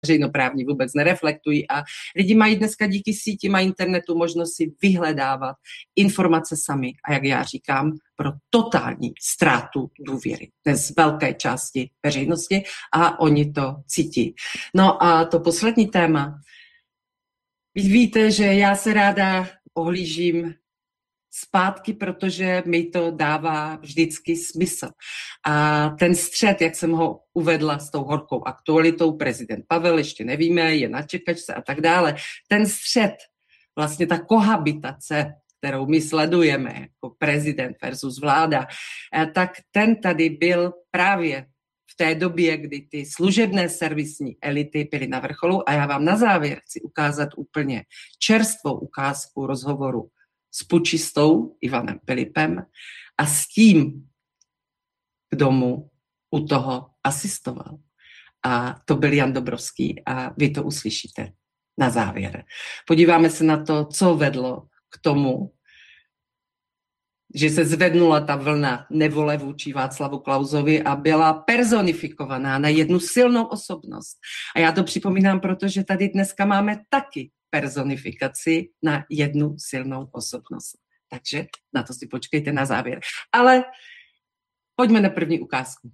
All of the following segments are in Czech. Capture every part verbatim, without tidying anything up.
veřejnoprávní vůbec nereflektují a lidi mají dneska díky síti a internetu možnost si vyhledávat informace sami a jak já říkám, pro totální ztrátu důvěry z velké části veřejnosti a oni to cítí. No a to poslední téma. Vy víte, že já se ráda ohlížím zpátky, protože mi to dává vždycky smysl. A ten střed, jak jsem ho uvedla s tou horkou aktualitou, prezident Pavel, ještě nevíme, je na čekačce a tak dále, ten střed, vlastně ta kohabitace, kterou my sledujeme jako prezident versus vláda, tak ten tady byl právě v té době, kdy ty služebné servisní elity byly na vrcholu a já vám na závěr chci ukázat úplně čerstvou ukázku rozhovoru s pučistou Ivanem Pilipem a s tím, kdo mu u toho asistoval. A to byl Jan Dobrovský a vy to uslyšíte na závěr. Podíváme se na to, co vedlo k tomu, že se zvednula ta vlna nevole vůči Václavu Klausovi a byla personifikovaná na jednu silnou osobnost. A já to připomínám, protože tady dneska máme taky personifikaci na jednu silnou osobnost. Takže na to si počkejte na závěr. Ale pojďme na první ukázku.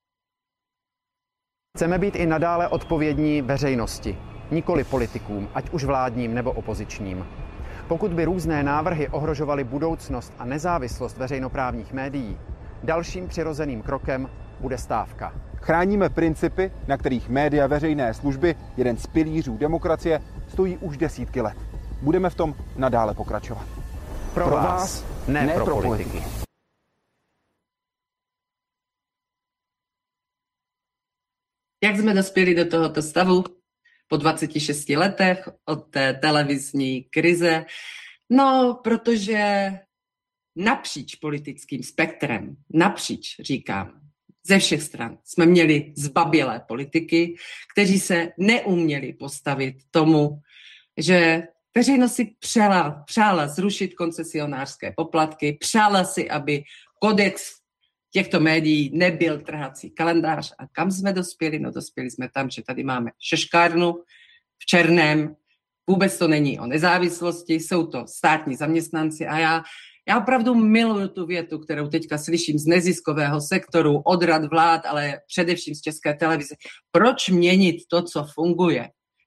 Chceme být i nadále odpovědní veřejnosti, nikoli politikům, ať už vládním nebo opozičním. Pokud by různé návrhy ohrožovaly budoucnost a nezávislost veřejnoprávních médií, dalším přirozeným krokem bude stávka. Chráníme principy, na kterých média veřejné služby, jeden z pilířů demokracie, stojí už desítky let. Budeme v tom nadále pokračovat. Pro, pro vás, ne, ne pro, pro politiky. politiky. Jak jsme dospěli do tohoto stavu? Po dvaceti šesti letech od té televizní krize. No, protože napříč politickým spektrem, napříč, říkám, ze všech stran jsme měli zbabělé politiky, kteří se neuměli postavit tomu, že veřejnost si přála, přála zrušit koncesionářské poplatky, přála si, aby kodex těchto médií nebyl trhací kalendář. A kam jsme dospěli? No dospěli jsme tam, že tady máme šeškárnu v černém. Vůbec to není o nezávislosti, jsou to státní zaměstnanci a já, já opravdu miluju tu větu, kterou teďka slyším z neziskového sektoru, od rad vlád, ale především z České televize. Proč měnit to, co funguje?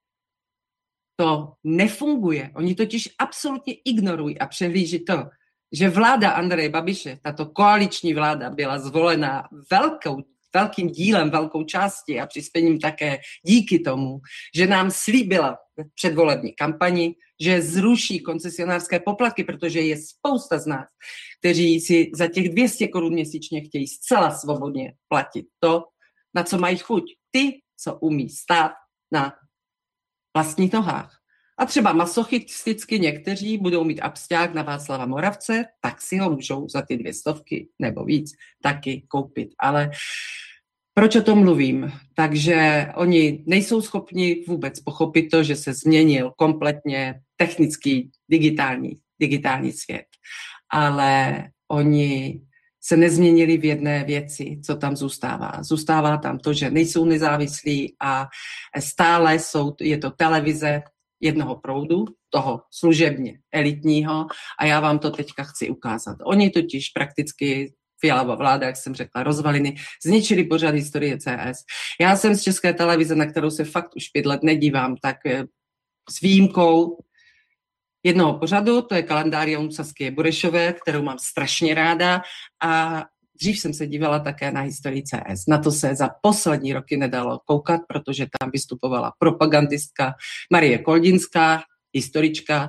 To nefunguje. Oni totiž absolutně ignorují a přehlíží to, že vláda Andreje Babiše, tato koaliční vláda, byla zvolena velkou, velkým dílem, velkou částí a přispěním také díky tomu, že nám slíbila v předvolební kampani, že zruší koncesionářské poplatky, protože je spousta z nás, kteří si za těch dvě stě korun měsíčně chtějí zcela svobodně platit to, na co mají chuť. Ty, co umí stát na vlastních nohách. A třeba masochisticky někteří budou mít absťák na Václava Moravce, tak si ho můžou za ty dvě stovky nebo víc taky koupit. Ale proč o tom mluvím? Takže oni nejsou schopni vůbec pochopit to, že se změnil kompletně technický digitální, digitální svět. Ale oni se nezměnili v jedné věci, co tam zůstává. Zůstává tam to, že nejsou nezávislí a stále jsou, je to televize jednoho proudu, toho služebně elitního a já vám to teďka chci ukázat. Oni totiž prakticky Fialova vláda, jak jsem řekla, rozvaliny, zničili pořad historie C S. Já jsem z České televize, na kterou se fakt už pět let nedívám, tak s výjimkou jednoho pořadu, to je kalendárium Saskie Burešové, kterou mám strašně ráda a dřív jsem se dívala také na historii C S. Na to se za poslední roky nedalo koukat, protože tam vystupovala propagandistka Marie Koldinská, historička,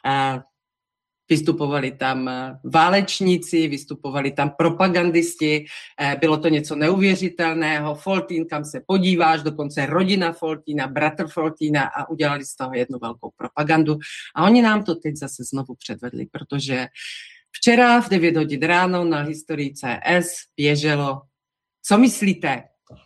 vystupovali tam válečníci, vystupovali tam propagandisti, bylo to něco neuvěřitelného, Foltín, kam se podíváš, dokonce rodina Foltína, bratr Foltína a udělali z toho jednu velkou propagandu. A oni nám to teď zase znovu předvedli, protože včera v devět hodin ráno na historii C S běželo, co myslíte,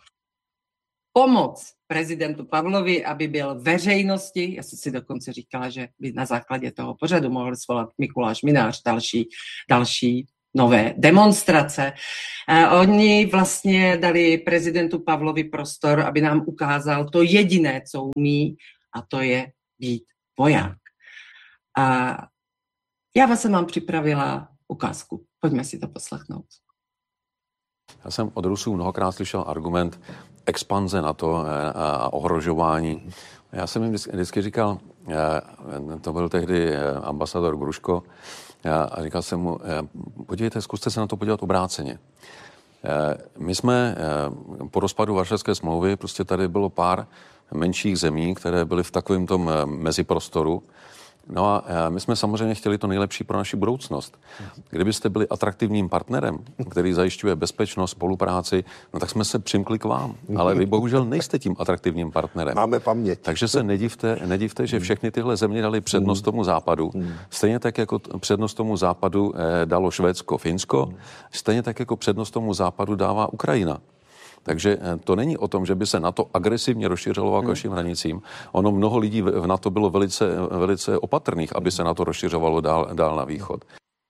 pomoc prezidentu Pavlovi, aby byl veřejnosti, já jsem si dokonce říkala, že by na základě toho pořadu mohl svolat Mikuláš Minář, další, další nové demonstrace. Oni vlastně dali prezidentu Pavlovi prostor, aby nám ukázal to jediné, co umí, a to je být voják. A já vás mám připravila ukázku. Pojďme si to poslechnout. Já jsem od Rusů mnohokrát slyšel argument expanze NATO a ohrožování. Já jsem jim vždycky říkal, to byl tehdy ambasador Gruško, a říkal jsem mu, podívejte, zkuste se na to podívat obráceně. My jsme po rozpadu Varšavské smlouvy, prostě tady bylo pár menších zemí, které byly v takovém tom meziprostoru. No a my jsme samozřejmě chtěli to nejlepší pro naši budoucnost. Kdybyste byli atraktivním partnerem, který zajišťuje bezpečnost, spolupráci, no tak jsme se přimkli k vám. Ale vy bohužel nejste tím atraktivním partnerem. Máme paměť. Takže se nedivte, nedivte, že všechny tyhle země dali přednost tomu západu. Stejně tak, jako přednost tomu západu dalo Švédsko, Finsko, stejně tak, jako přednost tomu západu dává Ukrajina. Takže to není o tom, že by se NATO agresivně rozšiřovalo k našim hranicím. Ono mnoho lidí v NATO bylo velice, velice opatrných, aby se NATO rozšiřovalo dál, dál na východ.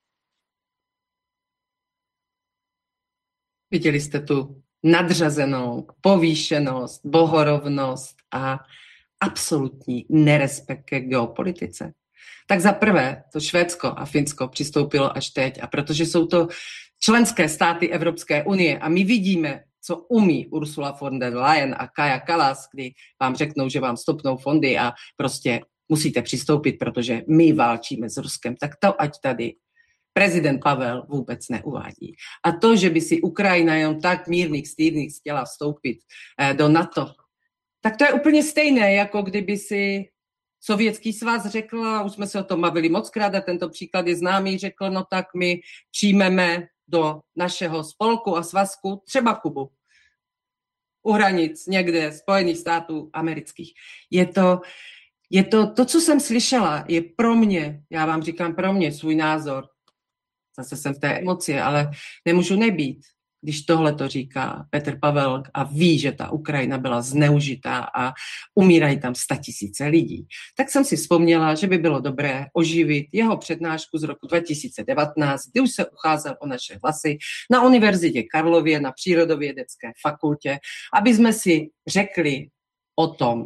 Viděli jste tu nadřazenou povýšenost, bohorovnost a absolutní nerespekt ke geopolitice. Tak za prvé to Švédsko a Finsko přistoupilo až teď, a protože jsou to členské státy Evropské unie a my vidíme, co umí Ursula von der Leyen a Kaja Kallas, kdy vám řeknou, že vám stopnou fondy a prostě musíte přistoupit, protože my válčíme s Ruskem, tak to ať tady prezident Pavel vůbec neuvádí. A to, že by si Ukrajina jenom tak mírných, stýrných chtěla vstoupit do NATO, tak to je úplně stejné, jako kdyby si Sovětský svaz řekl, a už jsme se o tom bavili mockrát a tento příklad je známý, řekl, no tak my přijmeme do našeho spolku a svazku třeba Kubu. U hranic někde Spojených států amerických. Je to, je to, to, co jsem slyšela, je pro mě, já vám říkám pro mě, svůj názor. Zase jsem v té emoci, ale nemůžu nebýt, když tohle to říká Petr Pavel a ví, že ta Ukrajina byla zneužitá a umírají tam statisíce lidí. Tak jsem si vzpomněla, že by bylo dobré oživit jeho přednášku z roku dva tisíce devatenáct, kdy už se ucházel o naše hlasy na Univerzitě Karlově, na Přírodovědecké fakultě, aby jsme si řekli o tom,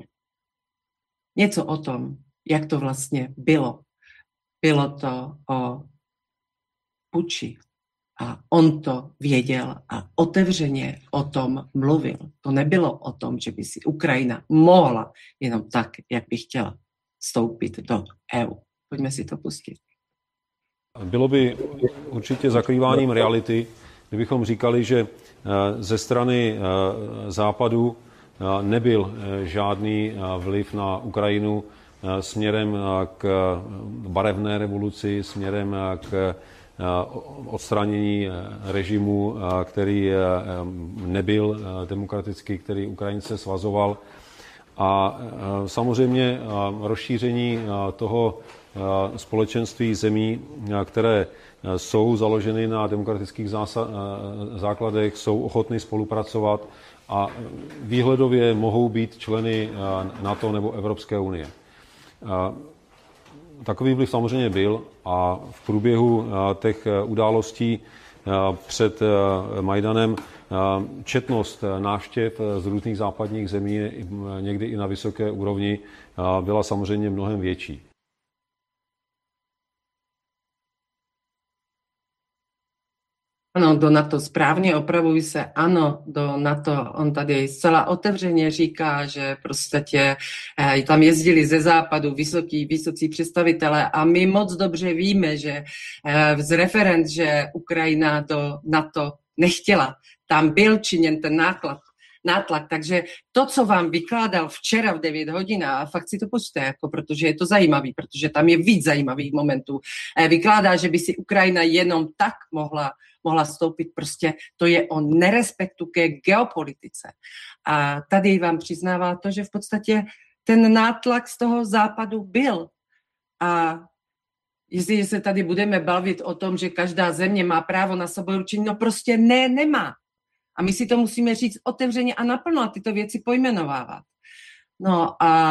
něco o tom, jak to vlastně bylo. Bylo to o puči. A on to věděl a otevřeně o tom mluvil. To nebylo o tom, že by si Ukrajina mohla jenom tak, jak by chtěla vstoupit do E U. Pojďme si to pustit. Bylo by určitě zakrýváním reality, kdybychom říkali, že ze strany Západu nebyl žádný vliv na Ukrajinu směrem k barevné revoluci, směrem k odstranění režimu, který nebyl demokratický, který Ukrajince svazoval. A samozřejmě rozšíření toho společenství zemí, které jsou založeny na demokratických základech, jsou ochotny spolupracovat a výhledově mohou být členy NATO nebo Evropské unie. Takový vliv samozřejmě byl a v průběhu těch událostí před Majdanem četnost návštěv z různých západních zemí, někdy i na vysoké úrovni, byla samozřejmě mnohem větší. Ano, do NATO správně, opravuj se, ano, do NATO. On tady zcela otevřeně říká, že prostě eh, tam jezdili ze západu vysoký, vysocí představitelé a my moc dobře víme, že eh, z referent, že Ukrajina do NATO nechtěla. Tam byl činěn ten náklad, nátlak, takže to, co vám vykládal včera v devět hodin, a fakt si to pusťte, jako, protože je to zajímavý, protože tam je víc zajímavých momentů, eh, vykládá, že by si Ukrajina jenom tak mohla mohla stoupit, prostě to je o nerespektu ke geopolitice. A tady vám přiznává to, že v podstatě ten nátlak z toho západu byl. A jestli se tady budeme bavit o tom, že každá země má právo na sebeurčení, no prostě ne, nemá. A my si to musíme říct otevřeně a naplno a tyto věci pojmenovávat. No a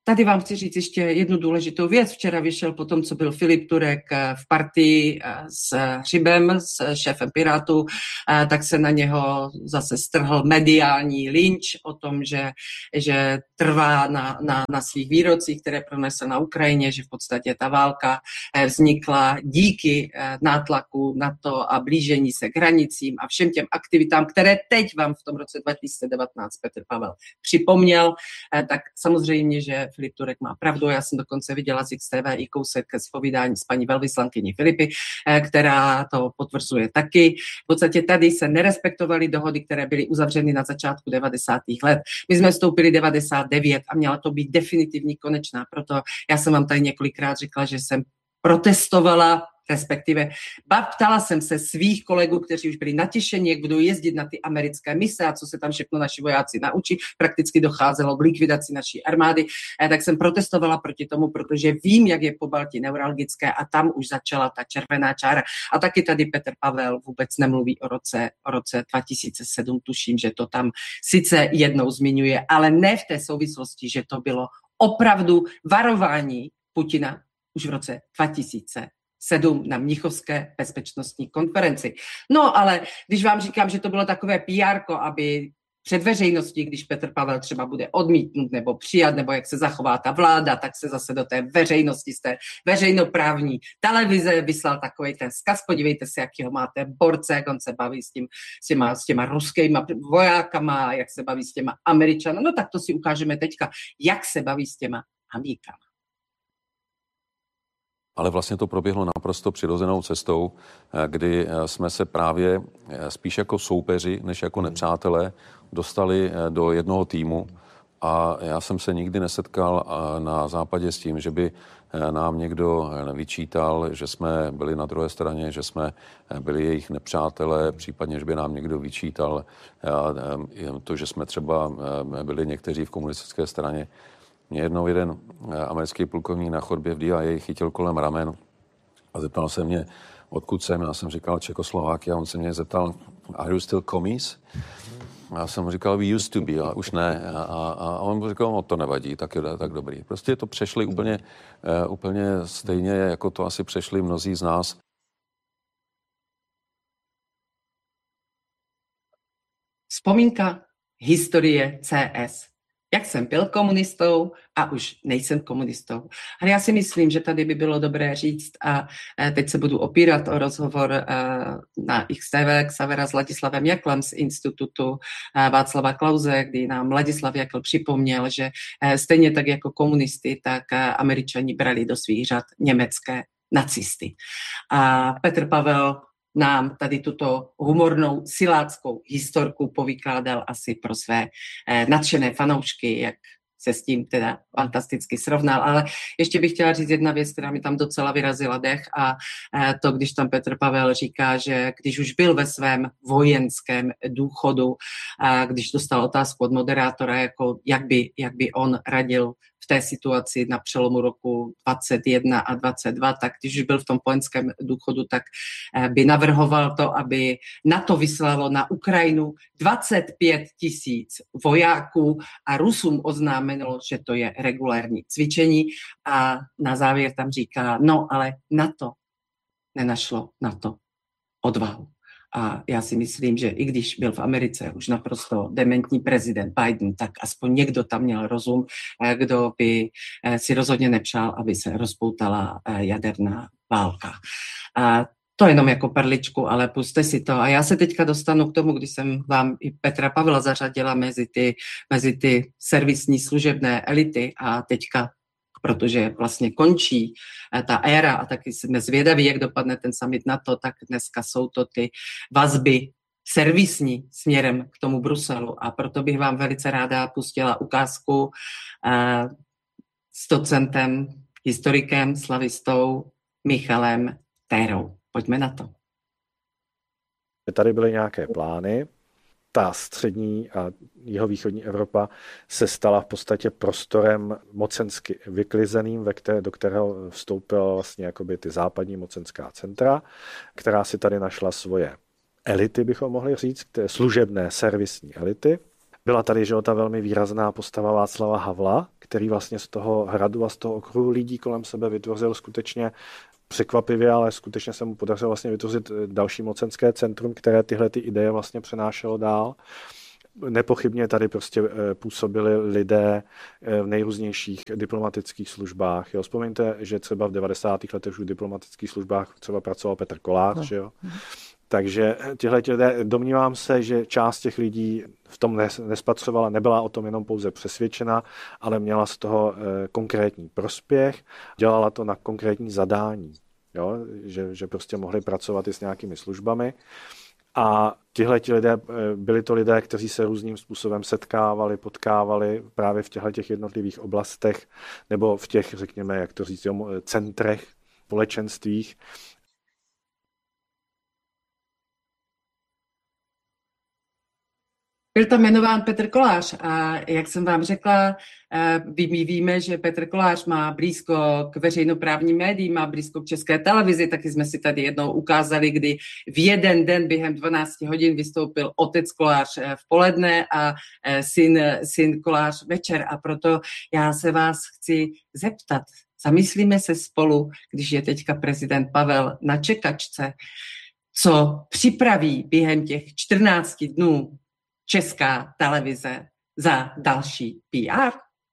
tady vám chci říct ještě jednu důležitou věc. Včera vyšel po tom, co byl Filip Turek v partii s Hřibem, s šéfem Pirátů, tak se na něho zase strhl mediální lynč o tom, že, že trvá na, na, na svých výrocích, které pronesl na Ukrajině, že v podstatě ta válka vznikla díky nátlaku na to a blížení se k hranicím a všem těm aktivitám, které teď vám v tom roce dva tisíce devatenáct Petr Pavel připomněl. Tak samozřejmě, že Filip Turek má pravdu. Já jsem dokonce viděla z X T V i kousek z povídání s paní velvyslankyní Filipy, která to potvrzuje taky. V podstatě tady se nerespektovaly dohody, které byly uzavřeny na začátku devadesátých let. My jsme vstoupili devadesát devět a měla to být definitivní konečná. Proto já jsem vám tady několikrát řekla, že jsem protestovala, respektive ptala jsem se svých kolegů, kteří už byli natěšeni, jak budou jezdit na ty americké mise a co se tam všechno naši vojáci naučí. Prakticky docházelo k likvidaci naší armády. Tak jsem protestovala proti tomu, protože vím, jak je Pobaltí neuralgické a tam už začala ta červená čára. A taky tady Petr Pavel vůbec nemluví o roce, o roce dva tisíce sedm, tuším, že to tam sice jednou zmiňuje, ale ne v té souvislosti, že to bylo opravdu varování Putina už v roce dva tisíce sedm na Mnichovské bezpečnostní konferenci. No ale když vám říkám, že to bylo takové P R ko, aby před veřejností, když Petr Pavel třeba bude odmítnut nebo přijat, nebo jak se zachová ta vláda, tak se zase do té veřejnosti, z té veřejnoprávní televize vyslal takovej ten vzkaz. Podívejte se, jakýho máte borce, jak on se baví s, tím, s, těma, s těma ruskýma vojákama, jak se baví s těma Američany. No tak to si ukážeme teďka, jak se baví s těma Amíkama. Ale vlastně to proběhlo naprosto přirozenou cestou, kdy jsme se právě spíš jako soupeři, než jako nepřátelé, dostali do jednoho týmu. A já jsem se nikdy nesetkal na západě s tím, že by nám někdo vyčítal, že jsme byli na druhé straně, že jsme byli jejich nepřátelé, případně, že by nám někdo vyčítal to, že jsme třeba byli někteří v komunistické straně. Mě jednou jeden americký plukovník na chodbě v D I A chytil kolem ramen a zeptal se mě, odkud jsem. Já jsem říkal Čekoslováky a on se mě zeptal, are you still commies? A já jsem mu říkal, we used to be, ale už ne. A, a, a on mu říkal, no to nevadí, tak je tak dobrý. Prostě to přešli úplně, uh, úplně stejně, jako to asi přešli mnozí z nás. Vzpomínka historie C S. Jak jsem byl komunistou a už nejsem komunistou. Ale já si myslím, že tady by bylo dobré říct, a teď se budu opírat o rozhovor na X T V Xavera s Ladislavem Jaklem z institutu Václava Klause, kdy nám Ladislav Jakl připomněl, že stejně tak jako komunisty, tak Američani brali do svých řad německé nacisty. A Petr Pavel nám tady tuto humornou siláckou historku povykládal asi pro své eh, nadšené fanoušky, jak se s tím teda fantasticky srovnal. Ale ještě bych chtěla říct jedna věc, která mi tam docela vyrazila dech, a eh, to, když tam Petr Pavel říká, že když už byl ve svém vojenském důchodu, a když dostal otázku od moderátora, jako jak by, jak by on radil v té situaci na přelomu roku dvacet jedna a dvacet dva, tak když už byl v tom vojenském důchodu, tak by navrhoval to, aby NATO vyslalo na Ukrajinu dvacet pět tisíc vojáků a Rusům oznámilo, že to je regulární cvičení, a na závěr tam říká, no ale NATO nenašlo na to odvahu. A já si myslím, že i když byl v Americe už naprosto dementní prezident Biden, tak aspoň někdo tam měl rozum, kdo by si rozhodně nepřál, aby se rozpoutala jaderná válka. A to jenom jako perličku, ale puste si to. A já se teďka dostanu k tomu, když jsem vám i Petra Pavla zařadila mezi ty, mezi ty servisní služebné elity, a teďka, protože vlastně končí ta éra a taky jsme zvědaví, jak dopadne ten summit NATO, tak dneska jsou to ty vazby servisní směrem k tomu Bruselu. A proto bych vám velice ráda pustila ukázku eh, s docentem, historikem, slavistou Michalem Térou. Pojďme na to. Tady byly nějaké plány. Ta střední a jihovýchodní Evropa se stala v podstatě prostorem mocensky vyklizeným, ve které, do kterého vstoupila vlastně jakoby ty západní mocenská centra, která si tady našla svoje elity, bychom mohli říct, služebné servisní elity. Byla tady, že ta velmi výrazná postava Václava Havla, který vlastně z toho hradu a z toho okruhu lidí kolem sebe vytvořil skutečně překvapivě, ale skutečně se mu podařilo vlastně vytvořit další mocenské centrum, které tyhle ty ideje vlastně přenášelo dál. Nepochybně tady prostě působili lidé v nejrůznějších diplomatických službách. Jo. Vzpomeňte, že třeba v devadesátých letech už v diplomatických službách třeba pracoval Petr Kolář. No. Že jo. Takže těhle lidé, domnívám se, že část těch lidí v tom nespatřovala, nebyla o tom jenom pouze přesvědčena, ale měla z toho konkrétní prospěch, dělala to na konkrétní zadání, jo? Že, že prostě mohli pracovat i s nějakými službami. A tihle lidé, byli to lidé, kteří se různým způsobem setkávali, potkávali právě v těchto jednotlivých oblastech nebo v těch, řekněme, jak to říct, centrech, společenstvích. Byl tam jmenován Petr Kolář a jak jsem vám řekla, my víme, že Petr Kolář má blízko k veřejnoprávním médiím, má blízko k České televizi, taky jsme si tady jednou ukázali, kdy v jeden den během dvanáct hodin vystoupil otec Kolář v poledne a syn, syn Kolář večer. A proto já se vás chci zeptat, zamyslíme se spolu, když je teďka prezident Pavel na čekačce, co připraví během těch čtrnácti dnů Česká televize za další P R?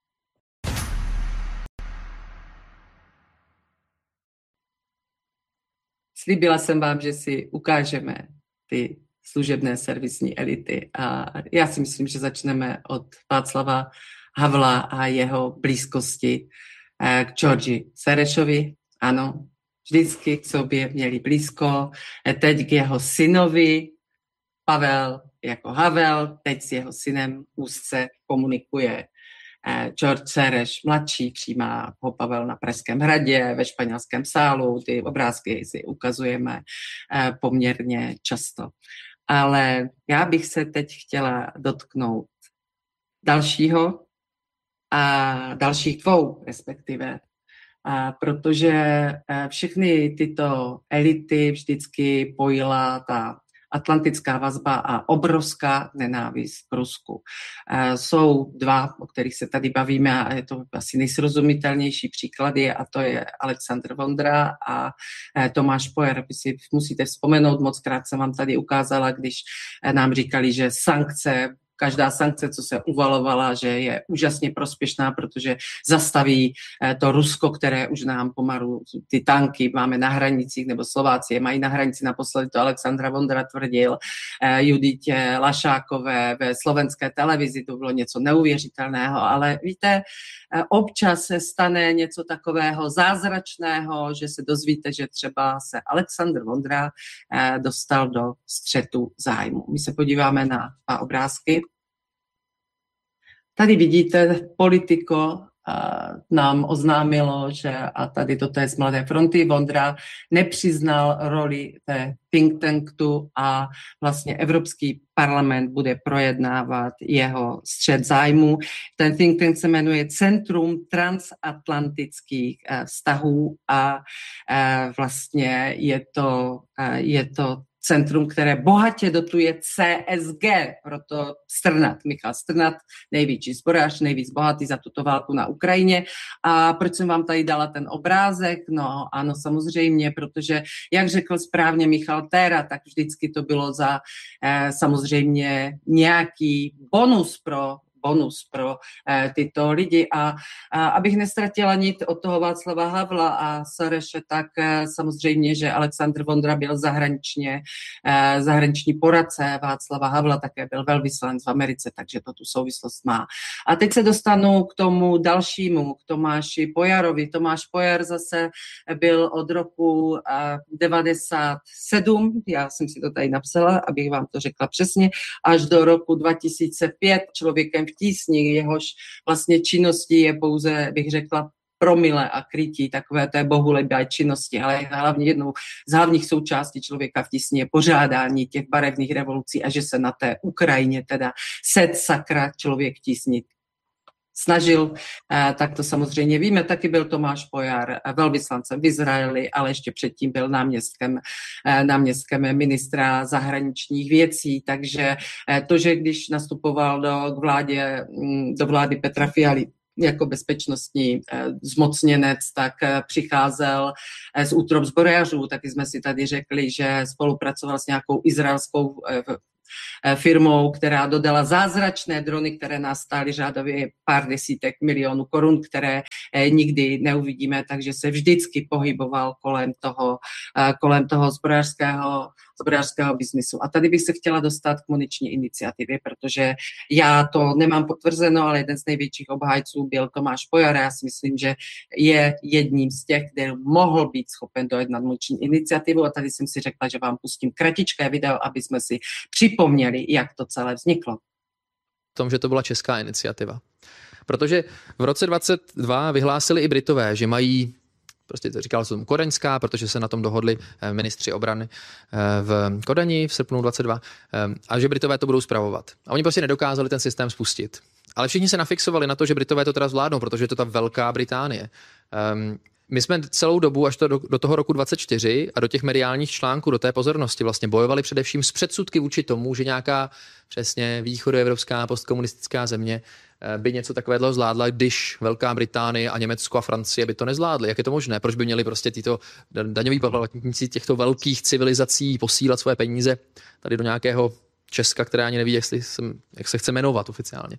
Slíbila jsem vám, že si ukážeme ty služebné servisní elity a já si myslím, že začneme od Václava Havla a jeho blízkosti k Georgi Serešovi. Ano, vždycky k sobě měli blízko, teď k jeho synovi. Pavel jako Havel, teď s jeho synem úzce komunikuje George Sereš mladší, přijímá ho Pavel na Pražském hradě, ve Španělském sálu, ty obrázky si ukazujeme poměrně často. Ale já bych se teď chtěla dotknout dalšího a dalších dvou respektive, a protože všechny tyto elity vždycky pojila ta atlantická vazba a obrovská nenávist k Rusku. Jsou dva, o kterých se tady bavíme a je to asi nejsrozumitelnější příklady a to je Alexandr Vondra a Tomáš Pojer. Vy si musíte vzpomenout, mockrát jsem vám tady ukázala, když nám říkali, že sankce, každá sankce, co se uvalovala, že je úžasně prospěšná, protože zastaví to Rusko, které už nám pomalu ty tanky máme na hranicích, nebo Slováci je mají na hranici, naposledy to Alexandra Vondra tvrdil, Juditě Lašákové ve slovenské televizi, to bylo něco neuvěřitelného, ale víte, občas se stane něco takového zázračného, že se dozvíte, že třeba se Alexandr Vondra dostal do střetu zájmu. My se podíváme na dva obrázky. Tady vidíte, Politico nám oznámilo, že, a tady toto je z Mladé fronty, Vondra nepřiznal roli té think tanku a vlastně Evropský parlament bude projednávat jeho střet zájmu. Ten think tank se jmenuje Centrum transatlantických vztahů a vlastně je to, je to centrum, které bohatě dotuje C S G, proto Strnad, Michal Strnad, největší zborář, nejvíc bohatý za tuto válku na Ukrajině. A proč jsem vám tady dala ten obrázek? No ano, samozřejmě, protože, jak řekl správně Michal Téra, tak vždycky to bylo za eh, samozřejmě nějaký bonus pro bonus pro eh, tyto lidi a, a abych nestratila nit od toho Václava Havla a Sereše, tak eh, samozřejmě, že Alexandr Vondra byl zahraničně, eh, zahraniční poradce Václava Havla, také byl velvyslanec v Americe, takže to tu souvislost má. A teď se dostanu k tomu dalšímu, k Tomáši Pojarovi. Tomáš Pojar zase byl od roku eh, devadesát sedm, já jsem si to tady napsala, abych vám to řekla přesně, až do roku dva tisíce pět člověkem v tísni, jehož vlastně činností je pouze, bych řekla, promile a krytí takové té bohulibé činnosti, ale hlavně jednou z hlavních součástí člověka v tísni je pořádání těch barevných revolucí a že se na té Ukrajině teda set sakra člověk v tísni snažil, tak to samozřejmě víme. Taky byl Tomáš Pojar velvyslancem v Izraeli, ale ještě předtím byl náměstkem, náměstkem ministra zahraničních věcí. Takže to, že když nastupoval do vládě, do vlády Petra Fialy jako bezpečnostní zmocněnec, tak přicházel z útrob zbrojařů. Taky jsme si tady řekli, že spolupracoval s nějakou izraelskou firmou, která dodala zázračné drony, které nás stály řádově pár desítek milionů korun, které nikdy neuvidíme, takže se vždycky pohyboval kolem toho, kolem toho zbrojařského, zbrojařského biznisu. A tady bych se chtěla dostat k muniční iniciativě, protože já to nemám potvrzeno, ale jeden z největších obhájců byl Tomáš Pojar. Já si myslím, že je jedním z těch, který mohl být schopen dojednat muniční iniciativu. A tady jsem si řekla, že vám pustím kratičké video, aby jsme si připomněli, jak to celé vzniklo. V tom, že to byla česká iniciativa. Protože v roce dvacet dva vyhlásili i Britové, že mají, prostě to říkal jsem kodaňská, protože se na tom dohodli ministři obrany v Kodani v srpnu dvacet dva, a že Britové to budou spravovat. A oni prostě nedokázali ten systém spustit. Ale všichni se nafixovali na to, že Britové to teda zvládnou, protože je to ta Velká Británie. My jsme celou dobu až to do, do toho roku dvacet čtyři a do těch mediálních článků, do té pozornosti vlastně bojovali především s předsudky vůči tomu, že nějaká přesně východoevropská postkomunistická země by něco takového zvládla, když Velká Británie a Německo a Francie by to nezvládly. Jak je to možné? Proč by měli prostě tyto daňoví poplatníci těchto velkých civilizací posílat svoje peníze tady do nějakého Česka, které ani neví, jestli jsem, jak se chce jmenovat oficiálně?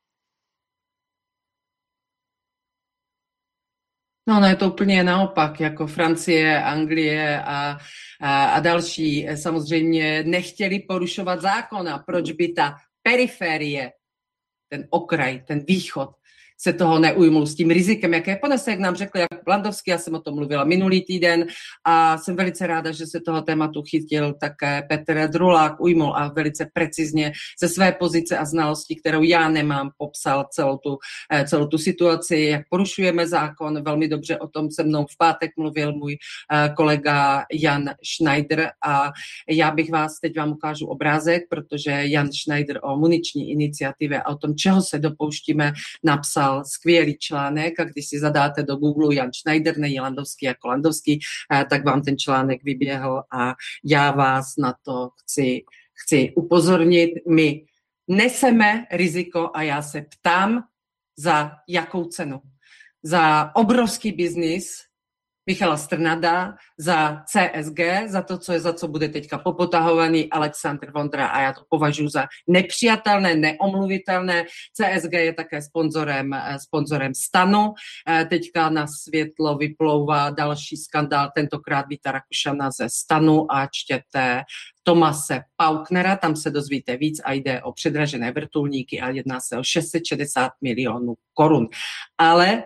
No, no je to úplně naopak, jako Francie, Anglie a, a, a další samozřejmě nechtěli porušovat zákon. A proč by ta periferie, ten okraj, ten východ, se toho neujmul s tím rizikem, jaké ponese, jak nám řekl jak Landovský, já jsem o tom mluvila minulý týden a jsem velice ráda, že se toho tématu chytil také Petr Drulák, ujmul a velice precizně ze své pozice a znalosti, kterou já nemám, popsal celou tu, celou tu situaci, jak porušujeme zákon. Velmi dobře o tom se mnou v pátek mluvil můj kolega Jan Schneider a já bych vás, teď vám ukážu obrázek, protože Jan Schneider o muniční iniciativě a o tom, čeho se dopouštíme, napsal skvělý článek a když si zadáte do Google Jan Schneider, nejí Landovský jako Landovský, tak vám ten článek vyběhl a já vás na to chci, chci upozornit. My neseme riziko a já se ptám, za jakou cenu. Za obrovský biznis Michala Strnada, za C S G, za to, co je, za co bude teďka popotahovaný Alexandr Vondra a já to považuji za nepřijatelné, neomluvitelné. C S G je také sponzorem, sponzorem Stanu. Teďka na světlo vyplouvá další skandál, tentokrát Víta Rakušana ze Stanu a čtěte Tomase Pauknera, tam se dozvíte víc a jde o předražené vrtulníky a jedná se o šest set šedesát milionů korun. Ale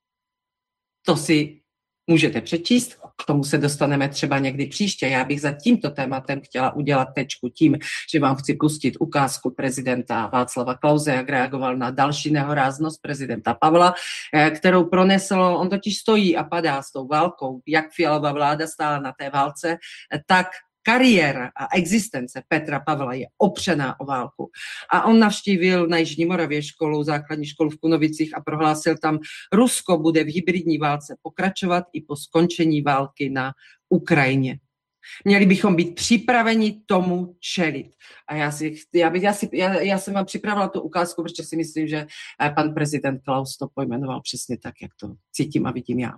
to si můžete přečíst, k tomu se dostaneme třeba někdy příště. Já bych za tímto tématem chtěla udělat tečku tím, že vám chci pustit ukázku prezidenta Václava Klause, jak reagoval na další nehoráznost prezidenta Pavla, kterou pronesl, on totiž stojí a padá s tou válkou, jak Fialová vláda stála na té válce, tak kariéra a existence Petra Pavla je opřená o válku. A on navštívil na Jižní Moravě školu, základní školu v Kunovicích a prohlásil tam, Rusko bude v hybridní válce pokračovat i po skončení války na Ukrajině. Měli bychom být připraveni tomu čelit. A já, si, já, bych, já, si, já, já jsem vám připravila tu ukázku, protože si myslím, že pan prezident Klaus to pojmenoval přesně tak, jak to cítím a vidím já.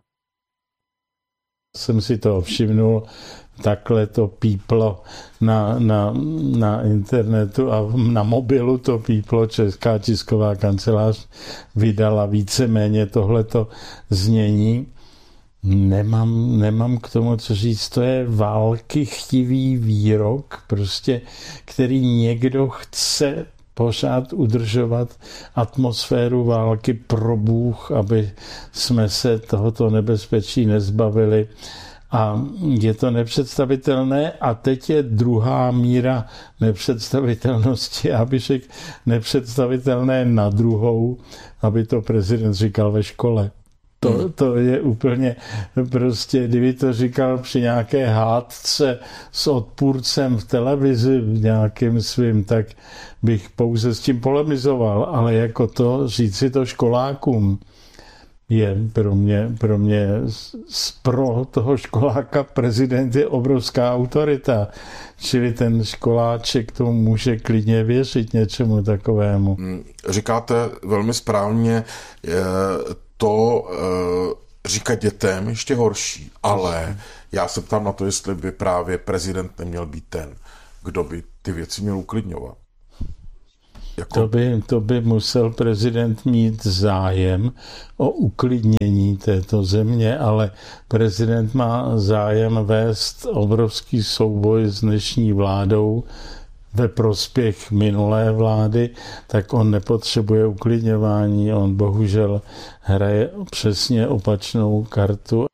Jsem si to všimnul, takhle to píplo na, na, na internetu a na mobilu to píplo, Česká tisková kancelář vydala víceméně tohleto znění. Nemám, nemám k tomu co říct, to je války chtivý výrok, prostě, který někdo chce pořád udržovat atmosféru války pro Bůh, aby jsme se tohoto nebezpečí nezbavili. A je to nepředstavitelné a teď je druhá míra nepředstavitelnosti, aby řekl nepředstavitelné na druhou, aby to prezident říkal ve škole. To, to je úplně prostě, kdyby to říkal při nějaké hádce s odpůrcem v televizi v nějakým svým, tak bych pouze s tím polemizoval, ale jako to, říci to školákům, je pro mě, pro mě pro toho školáka prezident je obrovská autorita. Čili ten školáček tomu může klidně věřit něčemu takovému. Říkáte velmi správně, to říkat dětem ještě horší, ale já se ptám na to, jestli by právě prezident neměl být ten, kdo by ty věci měl uklidňovat. Jako... To, by, to by musel prezident mít zájem o uklidnění této země, ale prezident má zájem vést obrovský souboj s dnešní vládou ve prospěch minulé vlády, tak on nepotřebuje uklidňování, on bohužel hraje přesně opačnou kartu.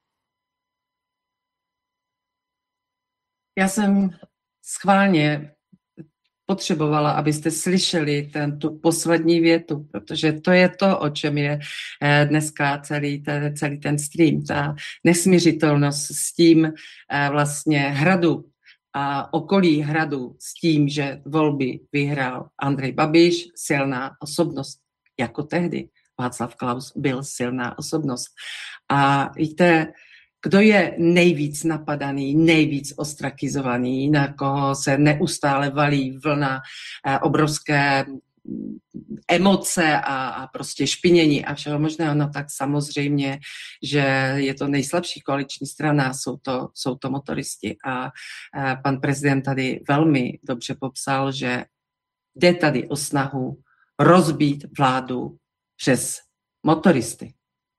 Já jsem schválně potřebovala, abyste slyšeli ten, tu poslední větu, protože to je to, o čem je dneska celý, ten, celý ten stream, ta nesmiřitelnost s tím vlastně hradu a okolí hradu s tím, že volby vyhrál Andrej Babiš, silná osobnost, jako tehdy Václav Klaus byl silná osobnost. A víte, kdo je nejvíc napadaný, nejvíc ostrakizovaný, na koho se neustále valí vlna eh, obrovské emoce a, a prostě špinění a všeho možného, no tak samozřejmě, že je to nejslabší koaliční strana, jsou to, jsou to motoristi. A eh, pan prezident tady velmi dobře popsal, že jde tady o snahu rozbít vládu přes motoristy.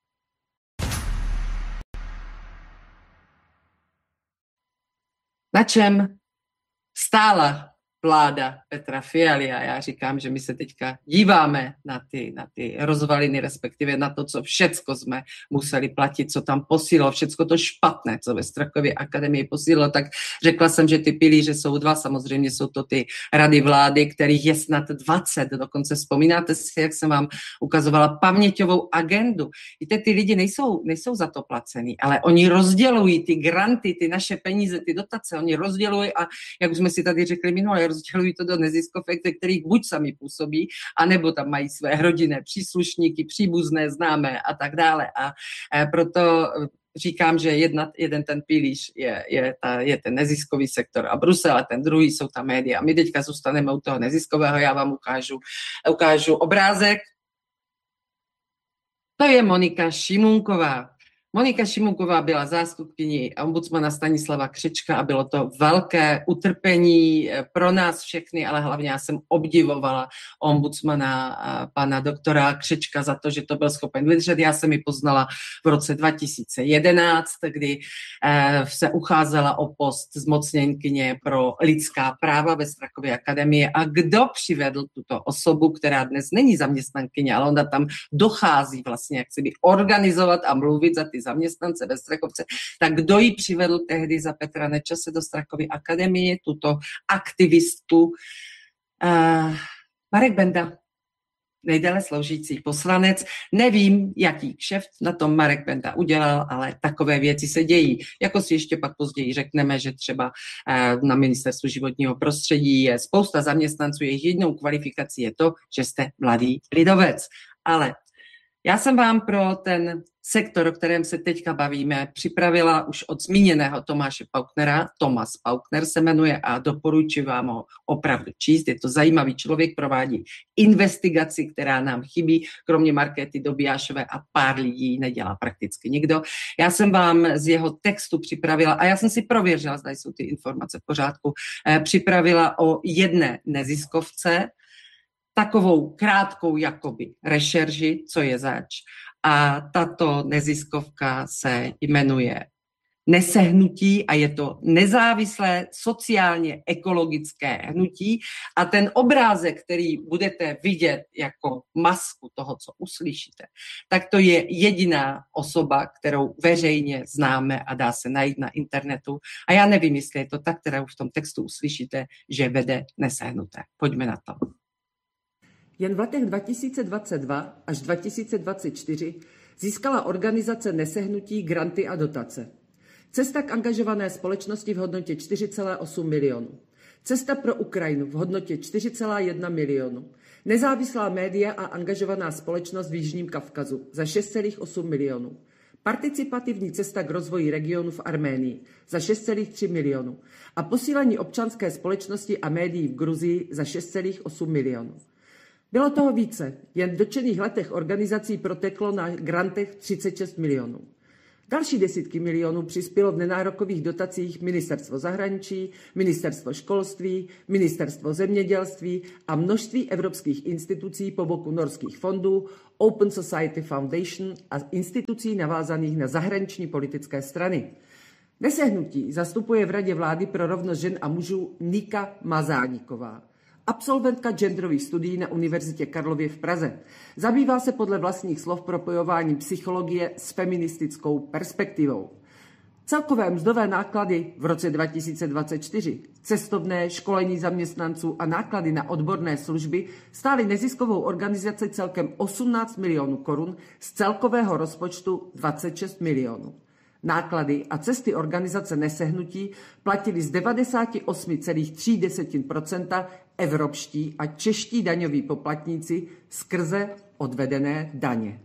Na čem stála vláda Petra Fialy a já říkám, že my se teďka díváme na ty, na ty rozvaliny, respektive na to, co všecko jsme museli platit, co tam posílilo, všecko to špatné, co ve Strakově akademii posílilo, tak řekla jsem, že ty pilíře jsou dva, samozřejmě jsou to ty rady vlády, kterých je snad dvacet, dokonce vzpomínáte si, jak jsem vám ukazovala paměťovou agendu. Víte, ty lidi nejsou, nejsou za to placený, ale oni rozdělují ty granty, ty naše peníze, ty dotace, oni rozdělují a jak už jsme si tady řekli minule, rozdělují to do neziskovek, ve kterých buď sami působí, anebo tam mají své rodinné příslušníky, příbuzné, známé a tak dále. A proto říkám, že jedna, jeden ten pilíř je, je, ta, je ten neziskový sektor a Brusel a ten druhý jsou ta média. My teďka zůstaneme u toho neziskového, já vám ukážu, ukážu obrázek. To je Monika Šimunková. Monika Šimunková byla zástupkyní ombudsmana Stanislava Křečka a bylo to velké utrpení pro nás všechny, ale hlavně já jsem obdivovala ombudsmana pana doktora Křečka za to, že to byl schopen vydržet. Já jsem ji poznala v roce dva tisíce jedenáct, kdy se ucházela o post zmocněnkyně pro lidská práva ve Strakově akademii. A kdo přivedl tuto osobu, která dnes není zaměstnankyně, ale ona tam dochází vlastně, jak se by organizovat a mluvit za ty zaměstnance ve Strakovce, tak kdo ji přivedl tehdy za Petra Nečase do Strakovy akademie, tuto aktivistku? Uh, Marek Benda, nejdéle sloužící poslanec. Nevím, jaký kšeft na tom Marek Benda udělal, ale takové věci se dějí. Jako si ještě pak později řekneme, že třeba uh, na Ministerstvu životního prostředí je spousta zaměstnanců, jejich jedinou kvalifikací je to, že jste mladý lidovec. Ale já jsem vám pro ten sektor, o kterém se teďka bavíme, připravila už od zmíněného Tomáše Pauknera. Tomas Paukner se jmenuje a doporučuji vám ho opravdu číst. Je to zajímavý člověk, provádí investigaci, která nám chybí. Kromě Markéty Dobijášové a pár lidí nedělá prakticky nikdo. Já jsem vám z jeho textu připravila, a já jsem si prověřila, zda jsou ty informace v pořádku, eh, připravila o jedné neziskovce, takovou krátkou jakoby rešerži, co je zač. A tato neziskovka se jmenuje Nesehnutí a je to nezávislé sociálně ekologické hnutí. A ten obrázek, který budete vidět jako masku toho, co uslyšíte, tak to je jediná osoba, kterou veřejně známe a dá se najít na internetu. A já nevím, jestli je to ta, kterou v tom textu uslyšíte, že vede Nesehnuté. Pojďme na to. Jen v letech dva tisíce dvacet dva až dva tisíce dvacet čtyři Získala organizace Nesehnutí granty a dotace. Cesta k angažované společnosti v hodnotě čtyři celá osm milionu. Cesta pro Ukrajinu v hodnotě čtyři celá jedna milionu. Nezávislá média a angažovaná společnost v Jižním Kavkazu za šest celá osm milionů. Participativní cesta k rozvoji regionu v Arménii za šest celá tři milionu. A posílení občanské společnosti a médií v Gruzii za šest celá osm milionů. Bylo toho více, jen v dotčených letech organizací proteklo na grantech třicet šest milionů. Další desítky milionů přispělo v nenárokových dotacích Ministerstvo zahraničí, Ministerstvo školství, Ministerstvo zemědělství a množství evropských institucí po boku norských fondů, Open Society Foundation a institucí navázaných na zahraniční politické strany. Nesehnutí zastupuje v Radě vlády pro rovnost žen a mužů Nika Mazáníková, absolventka genderových studií na Univerzitě Karlově v Praze. Zabývá se podle vlastních slov propojováním psychologie s feministickou perspektivou. Celkové mzdové náklady v roce dva tisíce dvacet čtyři, cestovné, školení zaměstnanců a náklady na odborné služby stály neziskovou organizaci celkem osmnáct milionů korun z celkového rozpočtu dvacet šest milionů. Náklady a cesty organizace Nesehnutí platili z devadesát osm celá tři procenta evropští a čeští daňoví poplatníci skrze odvedené daně.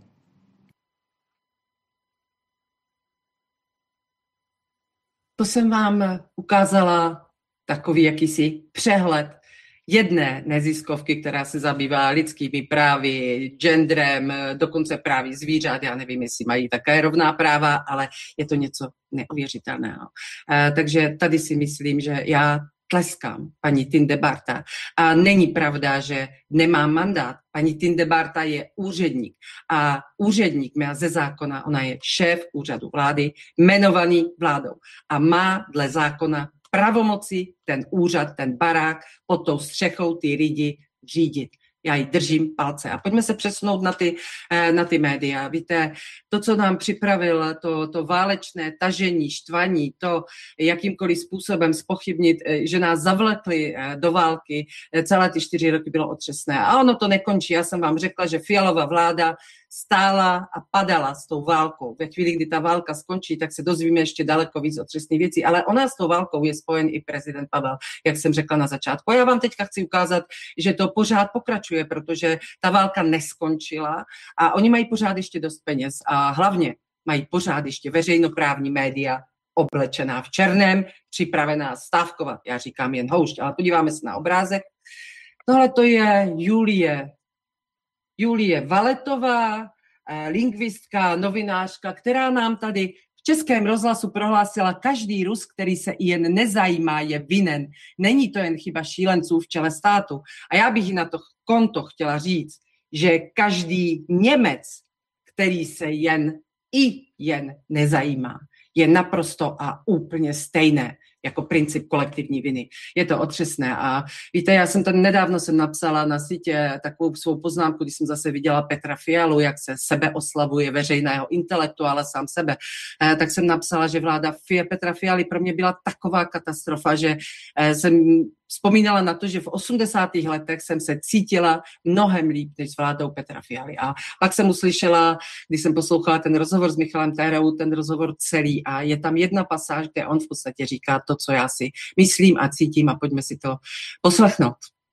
To jsem vám ukázala takový jakýsi přehled jedné neziskovky, která se zabývá lidskými právy, genderem, dokonce právy zvířat. Já nevím, jestli mají také rovná práva, ale je to něco neuvěřitelného. Takže tady si myslím, že já tleskám paní Tindebarta. A není pravda, že nemá mandát. Paní Tindebarta je úředník. A úředník má ze zákona, ona je šéf úřadu vlády, jmenovaný vládou. A má dle zákona pravomoci ten úřad, ten barák pod tou střechou ty lidi řídit. Já jí držím palce. A pojďme se přesunout na ty, na ty média. Víte, to, co nám připravil, to, to válečné tažení, štvaní, to jakýmkoliv způsobem zpochybnit, že nás zavlekli do války, celé ty čtyři roky bylo otřesné. A ono to nekončí. Já jsem vám řekla, že Fialova vláda stála a padala s tou válkou. Ve chvíli, kdy ta válka skončí, tak se dozvíme ještě daleko víc otřesných věcí. Ale ona s tou válkou je spojen i prezident Pavel, jak jsem řekla na začátku. A já vám teďka chci ukázat, že to pořád pokračuje, protože ta válka neskončila a oni mají pořád ještě dost peněz a hlavně mají pořád ještě veřejnoprávní média oblečená v černém, připravená stávkovat. Já říkám jen houšť, ale podíváme se na obrázek. Tohle to je Julie Julie Valetová, lingvistka, novinářka, která nám tady v Českém rozhlasu prohlásila, každý Rus, který se i jen nezajímá, je vinen. Není to jen chyba šílenců v čele státu. A já bych jí na to konto chtěla říct, že každý Němec, který se jen i jen nezajímá, je naprosto a úplně stejné jako princip kolektivní viny. Je to otřesné a víte, já jsem tady nedávno jsem napsala na sítě takovou svou poznámku, když jsem zase viděla Petra Fialu, jak se sebe oslavuje veřejného intelektuála sám sebe, tak jsem napsala, že vláda Petra Fialy pro mě byla taková katastrofa, že jsem vzpomínala na to, že v osmdesátých letech jsem se cítila mnohem líp než s vládou Petra Fialy. A pak jsem uslyšela, když jsem poslouchala ten rozhovor s Michalem Tehrou, ten rozhovor celý a je tam jedna pasáž, kde on v podstatě říká to, co já si myslím a cítím a pojďme si to poslechnout.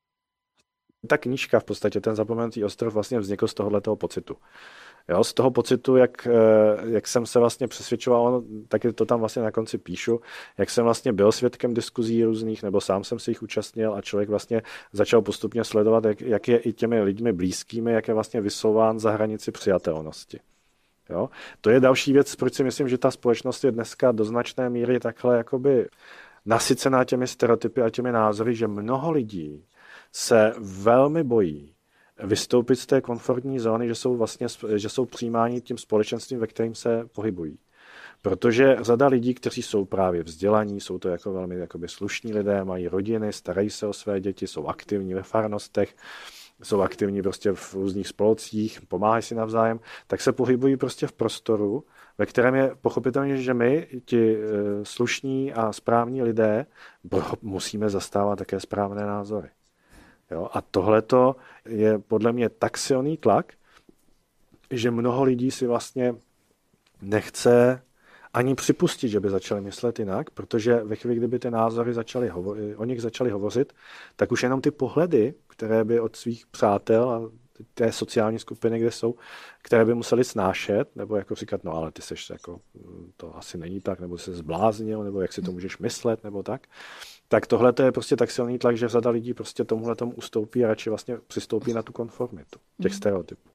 Ta knížka v podstatě, ten Zapomenutý ostrov vlastně vznikl z tohohletoho pocitu. Jo, z toho pocitu, jak, jak jsem se vlastně přesvědčoval, taky to tam vlastně na konci píšu, jak jsem vlastně byl svědkem diskuzí různých, nebo sám jsem se jich účastnil a člověk vlastně začal postupně sledovat, jak, jak je i těmi lidmi blízkými, jak je vlastně vysouván za hranici přijatelnosti. Jo? To je další věc, proč si myslím, že ta společnost je dneska do značné míry takhle jakoby nasycená těmi stereotypy a těmi názory, že mnoho lidí se velmi bojí vystoupit z té komfortní zóny, že jsou vlastně, že jsou přijímáni tím společenstvím, ve kterém se pohybují. Protože řada lidí, kteří jsou právě vzdělaní, jsou to jako velmi jakoby slušní lidé, mají rodiny, starají se o své děti, jsou aktivní ve farnostech, jsou aktivní prostě v různých spolcích, pomáhají si navzájem, tak se pohybují prostě v prostoru, ve kterém je pochopitelně, že my, ti slušní a správní lidé, musíme zastávat také správné názory. Jo? A tohleto je podle mě tak silný tlak, že mnoho lidí si vlastně nechce ani připustit, že by začali myslet jinak, protože ve chvíli, kdyby ty názory začaly hovo- o nich začaly hovořit, tak už jenom ty pohledy, které by od svých přátel a té sociální skupiny, kde jsou, které by museli snášet, nebo jako říkat, no ale ty seš jako, to asi není tak, nebo se zbláznil, nebo jak si to můžeš myslet, nebo tak. Tak tohle je prostě tak silný tlak, že řada lidí prostě tomuhle tomu ustoupí a radši vlastně přistoupí na tu konformitu těch stereotypů.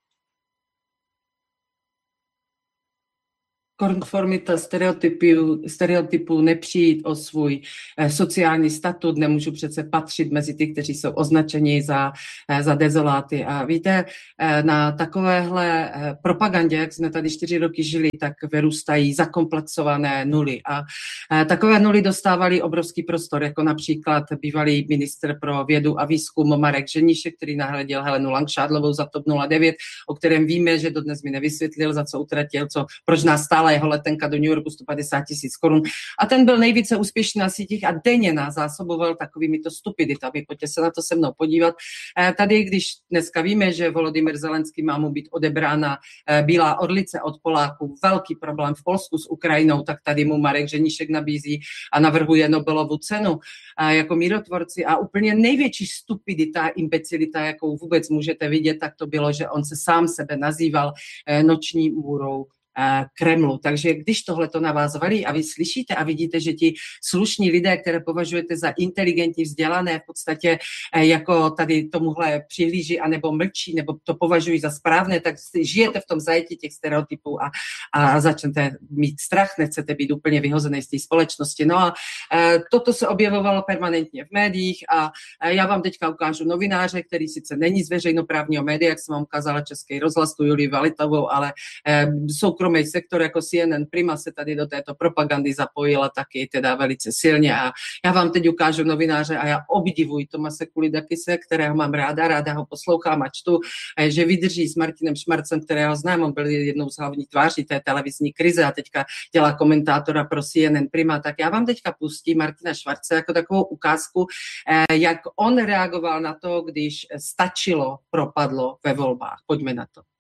Konformita stereotypů, stereotypů, nepřijít o svůj eh, sociální statut, nemůžu přece patřit mezi ty, kteří jsou označeni za, eh, za dezoláty. A víte, eh, na takovéhle eh, propagandě, jak jsme tady čtyři roky žili, tak vyrůstají zakomplexované nuly. A eh, takové nuly dostávali obrovský prostor, jako například bývalý ministr pro vědu a výzkum Marek Ženíšek, který nahradil Helenu Langšádlovou za TOP nula devět, o kterém víme, že dodnes mi nevysvětlil, za co utratil, co, proč nás stála jeho letenka do New Yorku sto padesát tisíc korun. A ten byl nejvíce úspěšný na sítích a denně nás zásoboval takovými to stupiditami. Pojďte se na to se mnou podívat. Tady, když dneska víme, že Volodymyr Zelenský má mu být odebrána Bílá orlice od Poláků, velký problém v Polsku s Ukrajinou, tak tady mu Marek Ženíšek nabízí a navrhuje Nobelovu cenu jako mírotvorci. A úplně největší stupidita, imbecilita, jakou vůbec můžete vidět, tak to bylo, že on se sám sebe nazýval noční můrou Kremlu. Takže když tohle to na vás valí a vy slyšíte a vidíte, že ti slušní lidé, které považujete za inteligentní, vzdělané, v podstatě jako tady tomuhle přihlíží anebo mlčí, nebo to považují za správné, tak žijete v tom zajetí těch stereotypů a, a začnete mít strach, nechcete být úplně vyhozený z té společnosti. No a e, toto se objevovalo permanentně v médiích a e, já vám teďka ukážu novináře, který sice není z veřejnoprávního média, jak jsem vám ukázala Český rozhlas, tu Julii Valitovou, ale e, jsou soukromý sektor jako C N N Prima se tady do této propagandy zapojila taky teda velice silně a já vám teď ukážu novináře a já obdivuji Tomase Kulidakise, kterého mám ráda, ráda ho poslouchám a čtu, že vydrží s Martinem Šmarcem, kterého znám, on byl jednou z hlavních tváří té televizní krize a teďka dělá komentátora pro C N N Prima, tak já vám teďka pustím Martina Švarce jako takovou ukázku, jak on reagoval na to, když stačilo, propadlo ve volbách. Pojďme na to.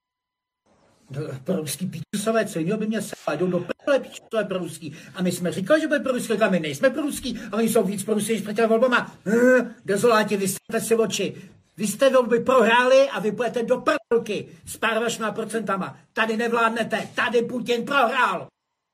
Proruský píčusové, co jiného by mě se jdou do prdele píčusové proruský. A my jsme říkali, že bude proruský, a my nejsme proruský, a oni jsou víc proruský než před těmi volbama. Hm, dezoláti, vy jste si oči. Vy jste volby prohráli a vy půjdete do prdelky s pár vašima procentama. Tady nevládnete, tady Putin prohrál.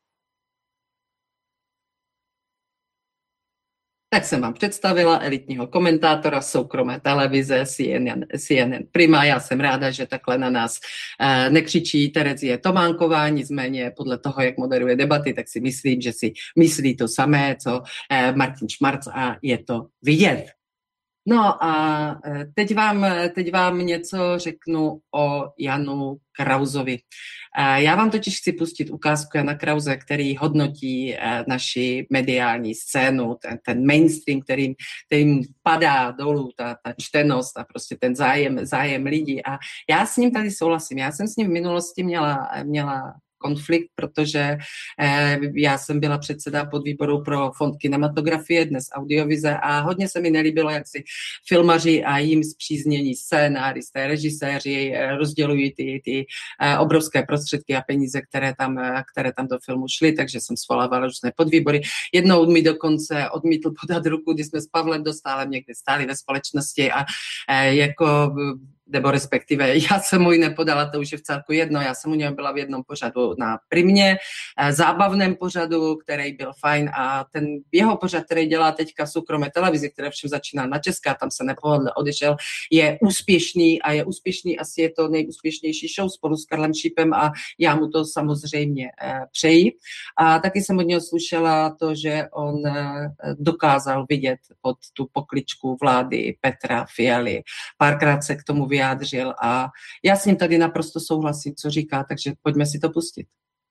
Tak jsem vám představila elitního komentátora soukromé televize C N N, C N N Prima. Já jsem ráda, že takhle na nás eh, nekřičí Terezie Tománková, nicméně podle toho, jak moderuje debaty, tak si myslím, že si myslí to samé, co eh, Martin Šmarc a je to vidět. No a teď vám, teď vám něco řeknu o Janu Krausovi. Já vám totiž chci pustit ukázku Jana Krause, který hodnotí naši mediální scénu, ten, ten mainstream, kterým, kterým padá dolů ta, ta čtenost a prostě ten zájem, zájem lidí. A já s ním tady souhlasím. Já jsem s ním v minulosti měla, měla konflikt, protože eh, já jsem byla předseda podvýboru pro fond kinematografie, dnes audiovize a hodně se mi nelíbilo, jak si filmaři a jim spříznění scénáristé, režiséři eh, rozdělují ty, ty eh, obrovské prostředky a peníze, které tam, eh, které tam do filmu šly, takže jsem svolávala různé podvýbory. Jednou mi dokonce odmítl podat ruku, když jsme s Pavlem Dostálem někde stáli ve společnosti a eh, jako nebo respektive já jsem mu ji nepodala, to už je v celku jedno, já jsem u něj byla v jednom pořadu na Primě, zábavném pořadu, který byl fajn a ten jeho pořad, který dělá teďka soukromé televizi, které všem začíná na Česká, tam se nepohodl, odešel, je úspěšný a je úspěšný, asi je to nejúspěšnější show spolu s Karlem Šípem a já mu to samozřejmě eh, přeji. A taky jsem od něho slyšela to, že on eh, dokázal vidět pod tu pokličku vlády Petra Fialy. Párkrát se k tomu vyjádřil a já s ním tady naprosto souhlasím, co říká, takže pojďme si to pustit.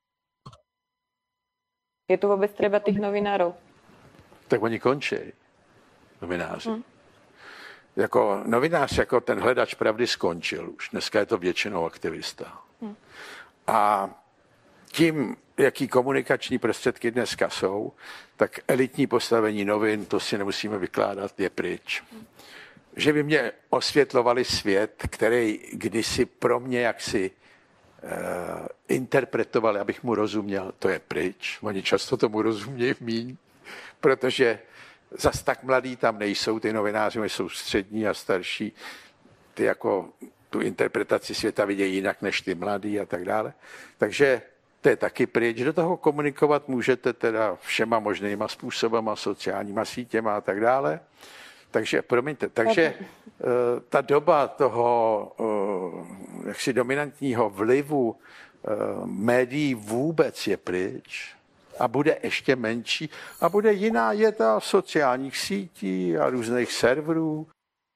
Je tu vůbec třeba těch novinárů? Tak oni končí, novináři. Hmm. Jako novinář, jako ten hledač pravdy skončil už. Dneska je to většinou aktivista. Hmm. A tím, jaký komunikační prostředky dneska jsou, tak elitní postavení novin, to si nemusíme vykládat, je pryč. Hmm. Že by mě osvětlovali svět, který kdysi pro mě jaksi interpretovali, abych mu rozuměl, to je pryč. Oni často tomu rozumějí míň, protože zas tak mladí tam nejsou, ty novináři jsou střední a starší, ty jako tu interpretaci světa vidějí jinak než ty mladí a tak dále. Takže to je taky pryč. Do toho komunikovat můžete teda všema možnýma způsobama, sociálníma sítěma a tak dále. Takže, promiňte, takže ta doba toho jaksi dominantního vlivu médií vůbec je pryč a bude ještě menší a bude jiná je ta sociálních sítí a různých serverů.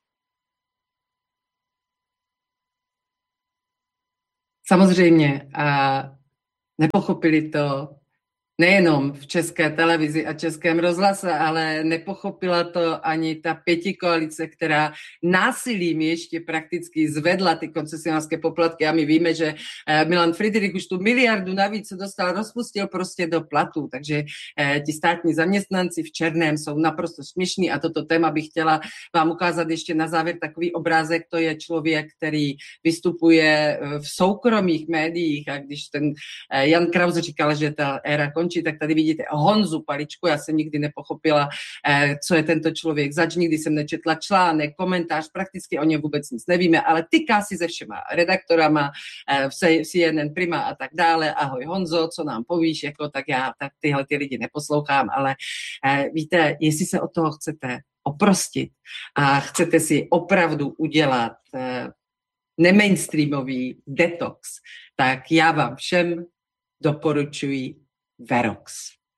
Samozřejmě a nepochopili to nejenom v České televizi a Českém rozhlase, ale nepochopila to ani ta pětikoalice, která násilím ještě prakticky zvedla ty koncesionářské poplatky a my víme, že Milan Friedrich už tu miliardu navíc dostal, rozpustil prostě do platů, takže ti státní zaměstnanci v černém jsou naprosto směšní a toto téma bych chtěla vám ukázat ještě na závěr takový obrázek, to je člověk, který vystupuje v soukromých médiích a když ten Jan Krause říkal, že ta éra končí, tak tady vidíte Honzu Paličku, já jsem nikdy nepochopila, co je tento člověk zač, nikdy jsem nečetla článek, komentář, prakticky o něm vůbec nic nevíme, ale tyká si se všema redaktorama v C N N Prima a tak dále, ahoj Honzo, co nám povíš, jako, tak já tak tyhle ty lidi neposlouchám, ale víte, jestli se od toho chcete oprostit a chcete si opravdu udělat nemainstreamový detox, tak já vám všem doporučuji Verox.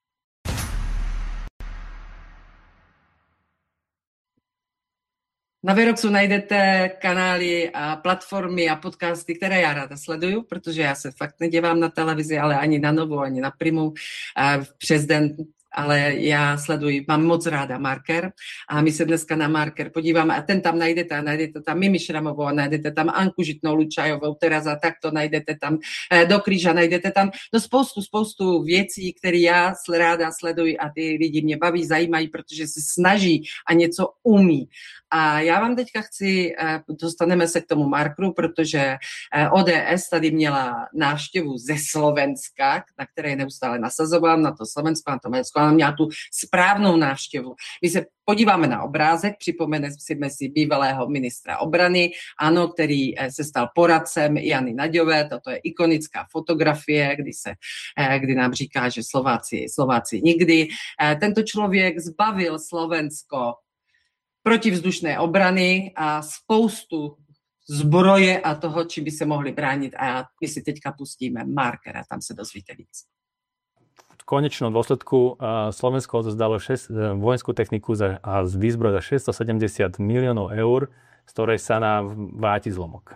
Na Veroxu najdete kanály a platformy a podcasty, které já ráda sleduju, protože já se fakt nedívám na televizi, ale ani na Novu, ani na Primu přes den, ale já sleduji, mám moc ráda Marker a my se dneska na Marker podíváme a ten tam najdete a najdete tam Mimi Šramovou a najdete tam Anku Žitnou Lučajovou, teraz a takto najdete tam do Kríža, najdete tam no spoustu, spoustu věcí, které já ráda sleduji a ty lidi mě baví, zajímají, protože se snaží a něco umí. A já vám teďka chci, dostaneme se k tomu Markeru, protože O D S tady měla návštěvu ze Slovenska, na které neustále nasazovám, na to Slovensko, na to Maďarsko, ale měla tu správnou návštěvu. My se podíváme na obrázek, připomeneme si bývalého ministra obrany, ano, který se stal poradcem Jany Naďové, toto je ikonická fotografie, kdy, se, kdy nám říká, že Slováci, Slováci nikdy. Tento člověk zbavil Slovensko protivzdušné obrany a spoustu zbroje a toho, čím by se mohli bránit. A my si teďka pustíme Marker a tam se dozvíte víc. V konečnom dôsledku Slovensko odozdalo vojenskú techniku za, a výzbroj za šesťstosedemdesiat miliónov eur, z ktorej sa nám vráti zlomok.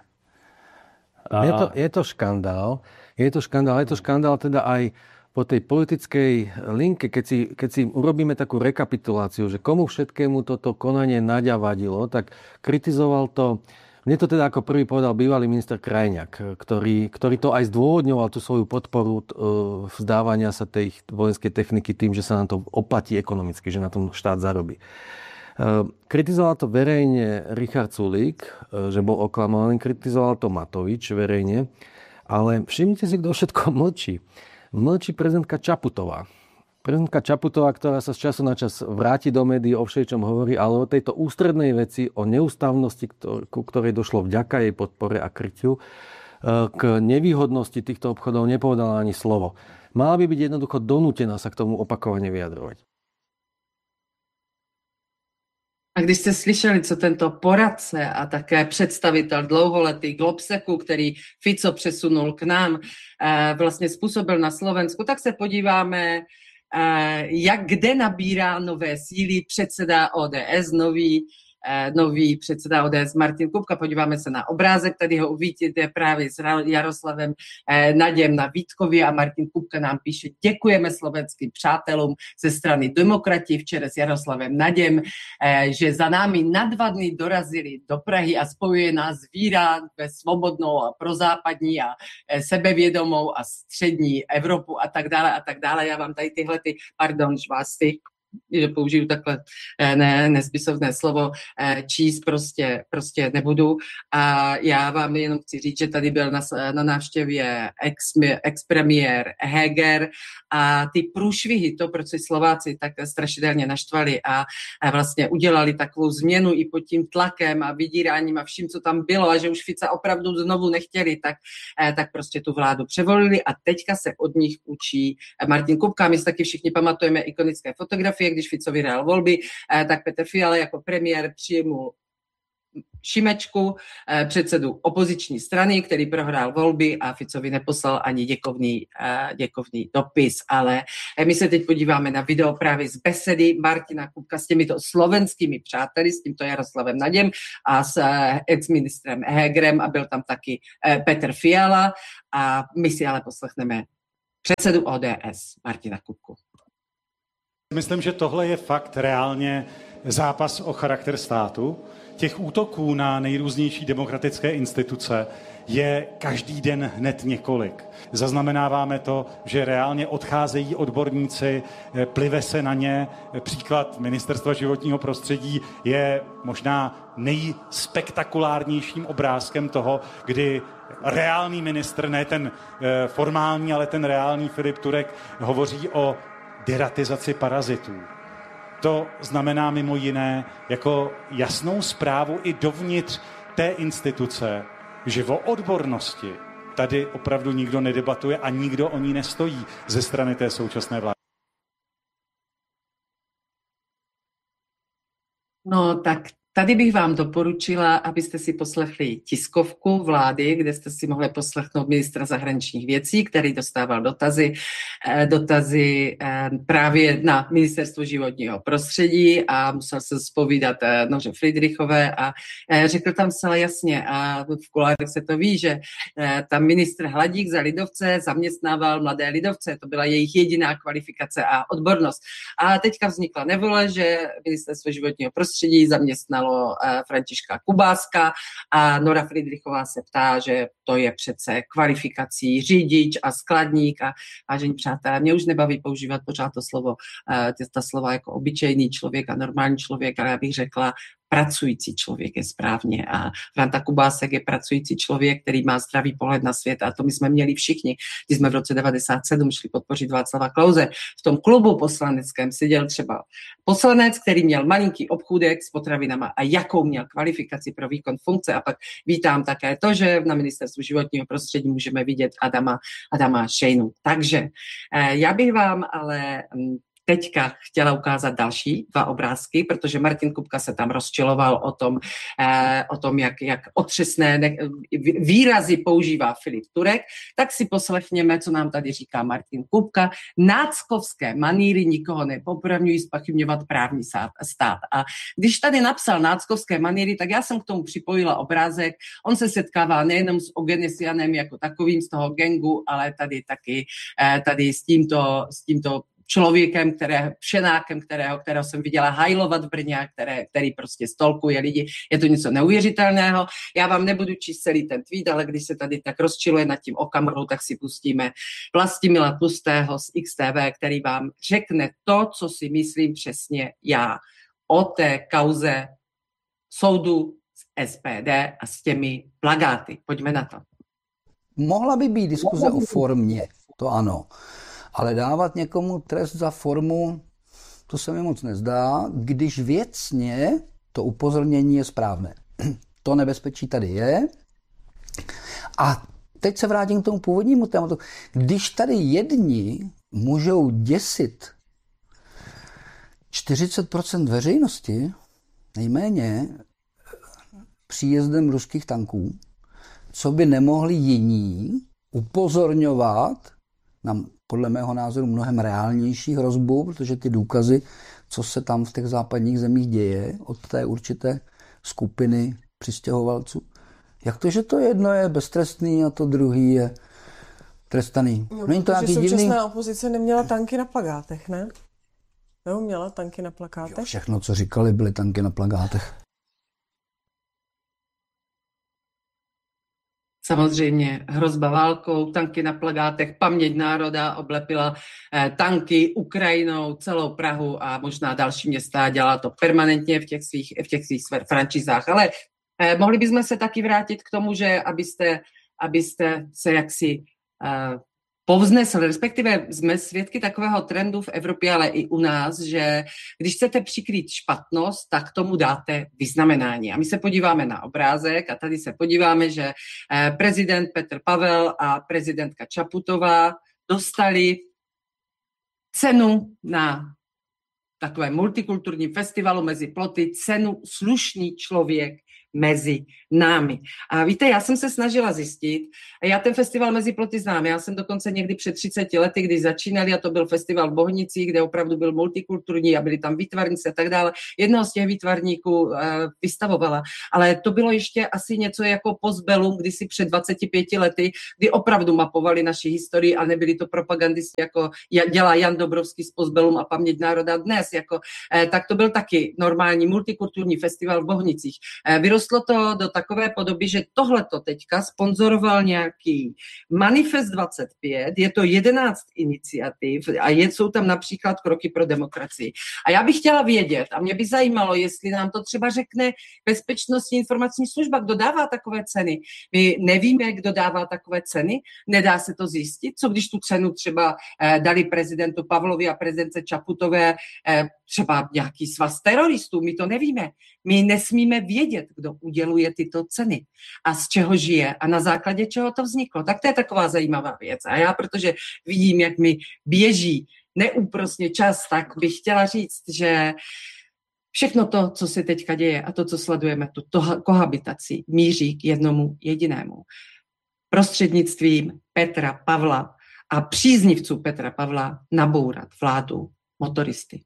Je to, je to škandál. Je to škandál. Je to škandál teda aj po tej politickej linke, keď si, keď si urobíme takú rekapituláciu, že komu všetkému toto konanie Naďa vadilo, tak kritizoval to, mne to teda ako prvý povedal bývalý minister Krajňák, ktorý, ktorý to aj zdôvodňoval, tú svoju podporu uh, vzdávania sa tej vojenskej techniky tým, že sa nám to oplatí ekonomicky, že na tom štát zarobí. Uh, kritizoval to verejne Richard Sulík, uh, že bol oklamaný, kritizoval to Matovič verejne, ale všimnite si, kto všetko mlčí. Mlčí prezidentka Čaputová. Prezidentka Čaputová, ktorá sa z času na čas vráti do médií, o všeličom hovorí, ale o tejto ústrednej veci, o neústavnosti, ku ktorej došlo vďaka jej podpore a krytiu, k nevýhodnosti týchto obchodov nepovedala ani slovo. Mala by byť jednoducho donútená sa k tomu opakovane vyjadrovať. A když jste slyšeli, co tento poradce a také představitel dlouholetý Globseku, který Fico přesunul k nám, vlastně způsobil na Slovensku, tak se podíváme, jak kde nabírá nové síly předseda O D S, nový, nový předseda O D S Martin Kupka. Podíváme se na obrázek, tady ho uvidíte právě s Jaroslavem Naděm na Vítkově a Martin Kupka nám píše: děkujeme slovenským přátelům ze strany Demokrati včera s Jaroslavem Naděm, že za námi na dva dny dorazili do Prahy a spojuje nás víra ve svobodnou a prozápadní a sebevědomou a střední Evropu a tak dále a tak dále. Já vám tady tyhle ty, pardon, žvásty, že použiju takhle ne, nespisovné slovo, číst prostě, prostě nebudu. A já vám jenom chci říct, že tady byl na, na návštěvě ex, ex-premiér Heger a ty průšvihy, to, proč si Slováci tak strašidelně naštvali a, a vlastně udělali takovou změnu i pod tím tlakem a vydíráním a vším, co tam bylo a že už Fica opravdu znovu nechtěli, tak, tak prostě tu vládu převolili a teďka se od nich učí Martin Kupka. My si taky všichni pamatujeme ikonické fotografie, když Fico vyhrál volby, tak Petr Fiala jako premiér přijmul Šimečku, předsedu opoziční strany, který prohrál volby a Ficovi neposlal ani děkovný, děkovný dopis. Ale my se teď podíváme na video právě z besedy Martina Kupka s těmito slovenskými přáteli, s tímto Jaroslavem Naděm a s ex-ministrem Hegerem a byl tam taky Petr Fiala a my si ale poslechneme předsedu O D S Martina Kupku. Myslím, že tohle je fakt reálně zápas o charakter státu. Těch útoků na nejrůznější demokratické instituce je každý den hned několik. Zaznamenáváme to, že reálně odcházejí odborníci, plive se na ně. Příklad Ministerstva životního prostředí je možná nejspektakulárnějším obrázkem toho, kdy reálný ministr, ne ten formální, ale ten reálný Filip Turek, hovoří o deratizaci parazitů. To znamená mimo jiné jako jasnou zprávu i dovnitř té instituce, že o odbornosti tady opravdu nikdo nedebatuje a nikdo o ní nestojí ze strany té současné vlády. No tak tady bych vám doporučila, abyste si poslechli tiskovku vlády, kde jste si mohli poslechnout ministra zahraničních věcí, který dostával dotazy, dotazy právě na ministerstvo životního prostředí a musel se zpovídat Noře Friedrichové a řekl tam zcela jasně, a v kulárech se to ví, že tam ministr Hladík za lidovce zaměstnával mladé lidovce, to byla jejich jediná kvalifikace a odbornost. A teďka vznikla nevole, že ministerstvo životního prostředí zaměstnalo Františka Kubáska a Nora Friedrichová se ptá, že to je přece kvalifikací řidič a skladník a vážení přátelé, mě už nebaví používat pořád to slovo, ta slova jako obyčejný člověk a normální člověk, ale já bych řekla pracující člověk je správně a Franta Kubásek je pracující člověk, který má zdravý pohled na svět a to my jsme měli všichni, když jsme v roce devadesát sedm šli podpořit Václava Klause. V tom klubu poslaneckém seděl třeba poslanec, který měl malinký obchůdek s potravinama a jakou měl kvalifikaci pro výkon funkce a pak vítám také to, že na ministerstvu životního prostředí můžeme vidět Adama, Adama Šejnu. Takže já bych vám ale teďka chtěla ukázat další dva obrázky, protože Martin Kupka se tam rozčiloval o tom, eh, o tom jak, jak otřesné ne, výrazy používá Filip Turek, tak si poslechněme, co nám tady říká Martin Kupka. Náckovské maníry nikoho nepopravňují zpochybňovat právní stát. A když tady napsal náckovské maníry, tak já jsem k tomu připojila obrázek. On se setkává nejenom s Ogenesianem jako takovým z toho gangu, ale tady taky eh, tady s tímto, s tímto člověkem, které, všenákem, kterého, kterého jsem viděla hajlovat v Brně, které, který prostě stolkuje lidi. Je to něco neuvěřitelného. Já vám nebudu číst celý ten tweet, ale když se tady tak rozčiluje nad tím Okamurou, tak si pustíme Vlastimila Tlustého z X T V, který vám řekne to, co si myslím přesně já o té kauze soudu z S P D a s těmi plagáty. Pojďme na to. Mohla by být diskuze o formě, to ano. Ale dávat někomu trest za formu, to se mi moc nezdá, když věcně to upozornění je správné. To nebezpečí tady je. A teď se vrátím k tomu původnímu tématu. Když tady jedni můžou děsit čtyřicet procent veřejnosti, nejméně příjezdem ruských tanků, co by nemohli jiní upozorňovat na podle mého názoru mnohem reálnější hrozbu, protože ty důkazy, co se tam v těch západních zemích děje od té určité skupiny přistěhovalců. Jak to, že to jedno je beztrestný a to druhý je trestaný? No, Není to protože současná divný? opozice neměla tanky na plakátech, ne? Jo, měla tanky na plakátech? Jo, všechno, co říkali, byly tanky na plakátech. Samozřejmě hrozba válkou, tanky na plakátech, paměť národa oblepila eh, tanky Ukrajinou, celou Prahu a možná další města, dělá to permanentně v těch svých, v těch svých franšízách. Ale eh, mohli bychom se taky vrátit k tomu, že abyste, abyste se jaksi eh, povznesl, respektive jsme svědky takového trendu v Evropě, ale i u nás, že když chcete přikrýt špatnost, tak tomu dáte vyznamenání. A my se podíváme na obrázek a tady se podíváme, že prezident Petr Pavel a prezidentka Čaputová dostali cenu na takovém multikulturním festivalu mezi ploty, cenu Slušný člověk mezi námi. A víte, já jsem se snažila zjistit, já ten festival Mezi ploty znám, já jsem dokonce někdy před třiceti lety, když začínali, a to byl festival v Bohnicích, kde opravdu byl multikulturní a byli tam výtvarníci a tak dále. Jednoho z těch výtvarníků uh, vystavovala, ale to bylo ještě asi něco jako Postbellum, kdysi před dvaceti pěti lety, kdy opravdu mapovali naši historii a nebyli to propagandisti, jako dělá Jan Dobrovský z Postbellum a Paměť národa dnes, jako, eh, tak to byl taky normální multikulturní festival v Bohnicích. Eh, Vyrostlo to do takové podoby, že tohleto teďka sponzoroval nějaký Manifest dvacet pět, je to jedenáct iniciativ a je, jsou tam například Kroky pro demokracii. A já bych chtěla vědět, a mě by zajímalo, jestli nám to třeba řekne Bezpečnostní informační služba, kdo dává takové ceny. My nevíme, kdo dává takové ceny, nedá se to zjistit. Co když tu cenu třeba eh, dali prezidentu Pavlovi a prezidentce Čaputové eh, třeba nějaký svaz teroristů, my to nevíme. My nesmíme vědět, kdo uděluje tyto ceny a z čeho žije a na základě čeho to vzniklo. Tak to je taková zajímavá věc. A já, protože vidím, jak mi běží neúprosně čas, tak bych chtěla říct, že všechno to, co se teďka děje a to, co sledujeme, tu to, kohabitaci, míří k jednomu jedinému. Prostřednictvím Petra Pavla a příznivců Petra Pavla nabourat vládu motoristy.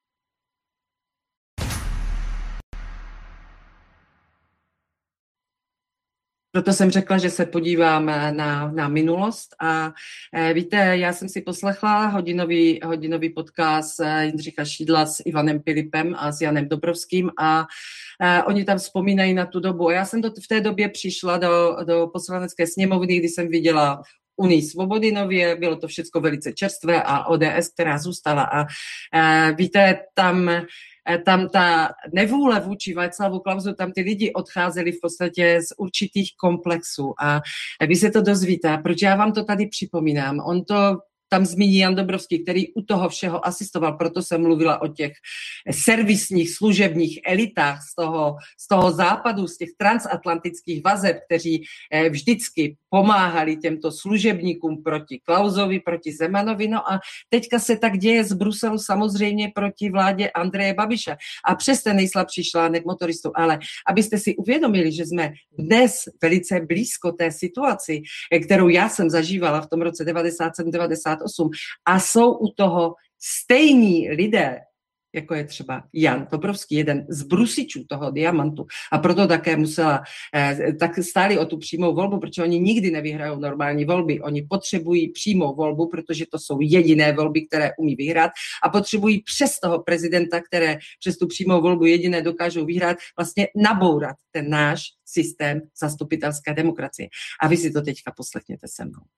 Proto jsem řekla, že se podívám na, na minulost a e, víte, já jsem si poslechla hodinový, hodinový podcast Jindřicha Šídla s Ivanem Pilipem a s Janem Dobrovským a e, oni tam vzpomínají na tu dobu. A já jsem do, v té době přišla do, do poslanecké sněmovny, kdy jsem viděla Unii svobody nově, bylo to všechno velice čerstvé a O D S, která zůstala. A e, víte, tam... tam ta nevůle vůči Václavu Klausu, tam ty lidi odcházeli v podstatě z určitých komplexů a vy se to dozvíte. Proč já vám to tady připomínám? On to tam zmíní Jan Dobrovský, který u toho všeho asistoval, proto jsem mluvila o těch servisních služebních elitách z toho, z toho západu, z těch transatlantických vazeb, kteří vždycky pomáhali těmto služebníkům proti Klausovi, proti Zemanovi. No a teďka se tak děje z Bruselu samozřejmě proti vládě Andreje Babiše. A přes ten nejslabší článek motoristů. Ale abyste si uvědomili, že jsme dnes velice blízko té situaci, kterou já jsem zažívala v tom roce devadesát sedm devadesát osm a jsou u toho stejní lidé, jako je třeba Jan Dobrovský, jeden z brusičů toho diamantu. A proto také musela, eh, tak stáli o tu přímou volbu, protože oni nikdy nevyhrajou normální volby. Oni potřebují přímou volbu, protože to jsou jediné volby, které umí vyhrát a potřebují přes toho prezidenta, které přes tu přímou volbu jediné dokážou vyhrát, vlastně nabourat ten náš systém zastupitelské demokracie. A vy si to teďka poslechněte se mnou.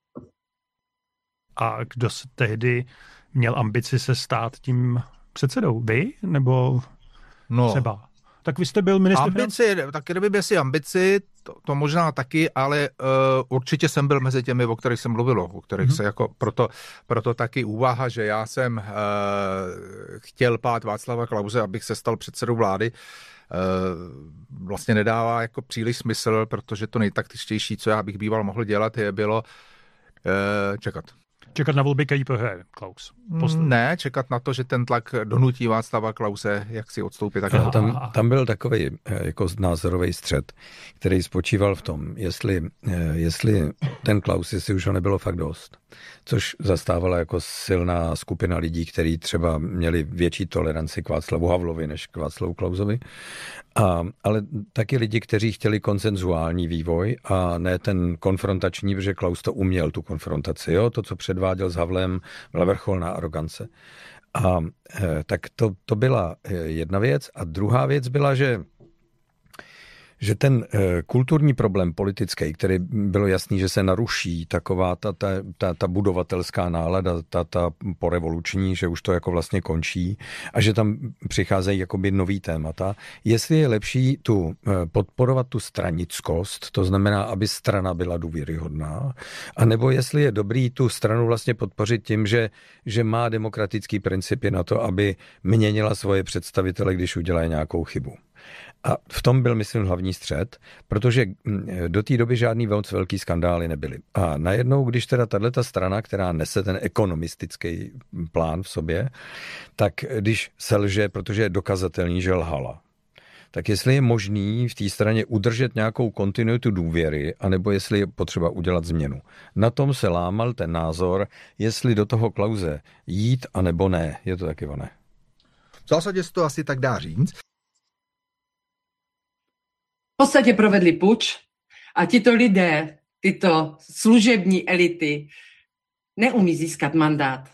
A kdo se tehdy měl ambici se stát tím předsedou? Vy? Nebo no, třeba? Tak vy jste byl ministr ambici, financí? Tak kdyby si ambici, to, to možná taky, ale uh, určitě jsem byl mezi těmi, o kterých jsem mluvil, o kterých mm-hmm. se jako, proto, proto taky úvaha, že já jsem uh, chtěl pát Václava Klause, abych se stal předsedou vlády, uh, vlastně nedává jako příliš smysl, protože to nejtaktičtější, co já bych býval mohl dělat, je bylo uh, čekat. Čekat na volby, který prohraje Klaus. Posledný. Ne, čekat na to, že ten tlak donutí Václava Klause, jak si odstoupit. Tak no, tam, tam byl takový jako názorový střet, který spočíval v tom, jestli, jestli ten Klaus, jestli už ho nebylo fakt dost, což zastávala jako silná skupina lidí, kteří třeba měli větší toleranci k Václavu Havlovi než k Václavu Klausovi, a, ale taky lidi, kteří chtěli konsenzuální vývoj a ne ten konfrontační, protože Klaus to uměl, tu konfrontaci. Jo? To, co předváděl s Havlem, byla vrcholná arogance. A e, tak to, to byla jedna věc. A druhá věc byla, že že ten kulturní problém politický, který bylo jasný, že se naruší taková ta, ta, ta, ta budovatelská nálada, ta, ta porevoluční, že už to jako vlastně končí a že tam přicházejí jakoby nový témata. Jestli je lepší tu podporovat tu stranickost, to znamená, aby strana byla důvěryhodná, anebo jestli je dobrý tu stranu vlastně podpořit tím, že, že má demokratický principy na to, aby měnila svoje představitele, když udělají nějakou chybu. A v tom byl, myslím, hlavní střet, protože do té doby žádný moc velký skandály nebyly. A najednou, když teda tato strana, která nese ten ekonomistický plán v sobě, tak když selže, protože je dokazatelný, že lhala, tak jestli je možný v té straně udržet nějakou kontinuitu důvěry, anebo jestli je potřeba udělat změnu. Na tom se lámal ten názor, jestli do toho Klause jít, anebo ne. Je to taky ono. V zásadě se to asi tak dá říct. V podstatě provedli puč a tito lidé, tyto služební elity neumí získat mandát.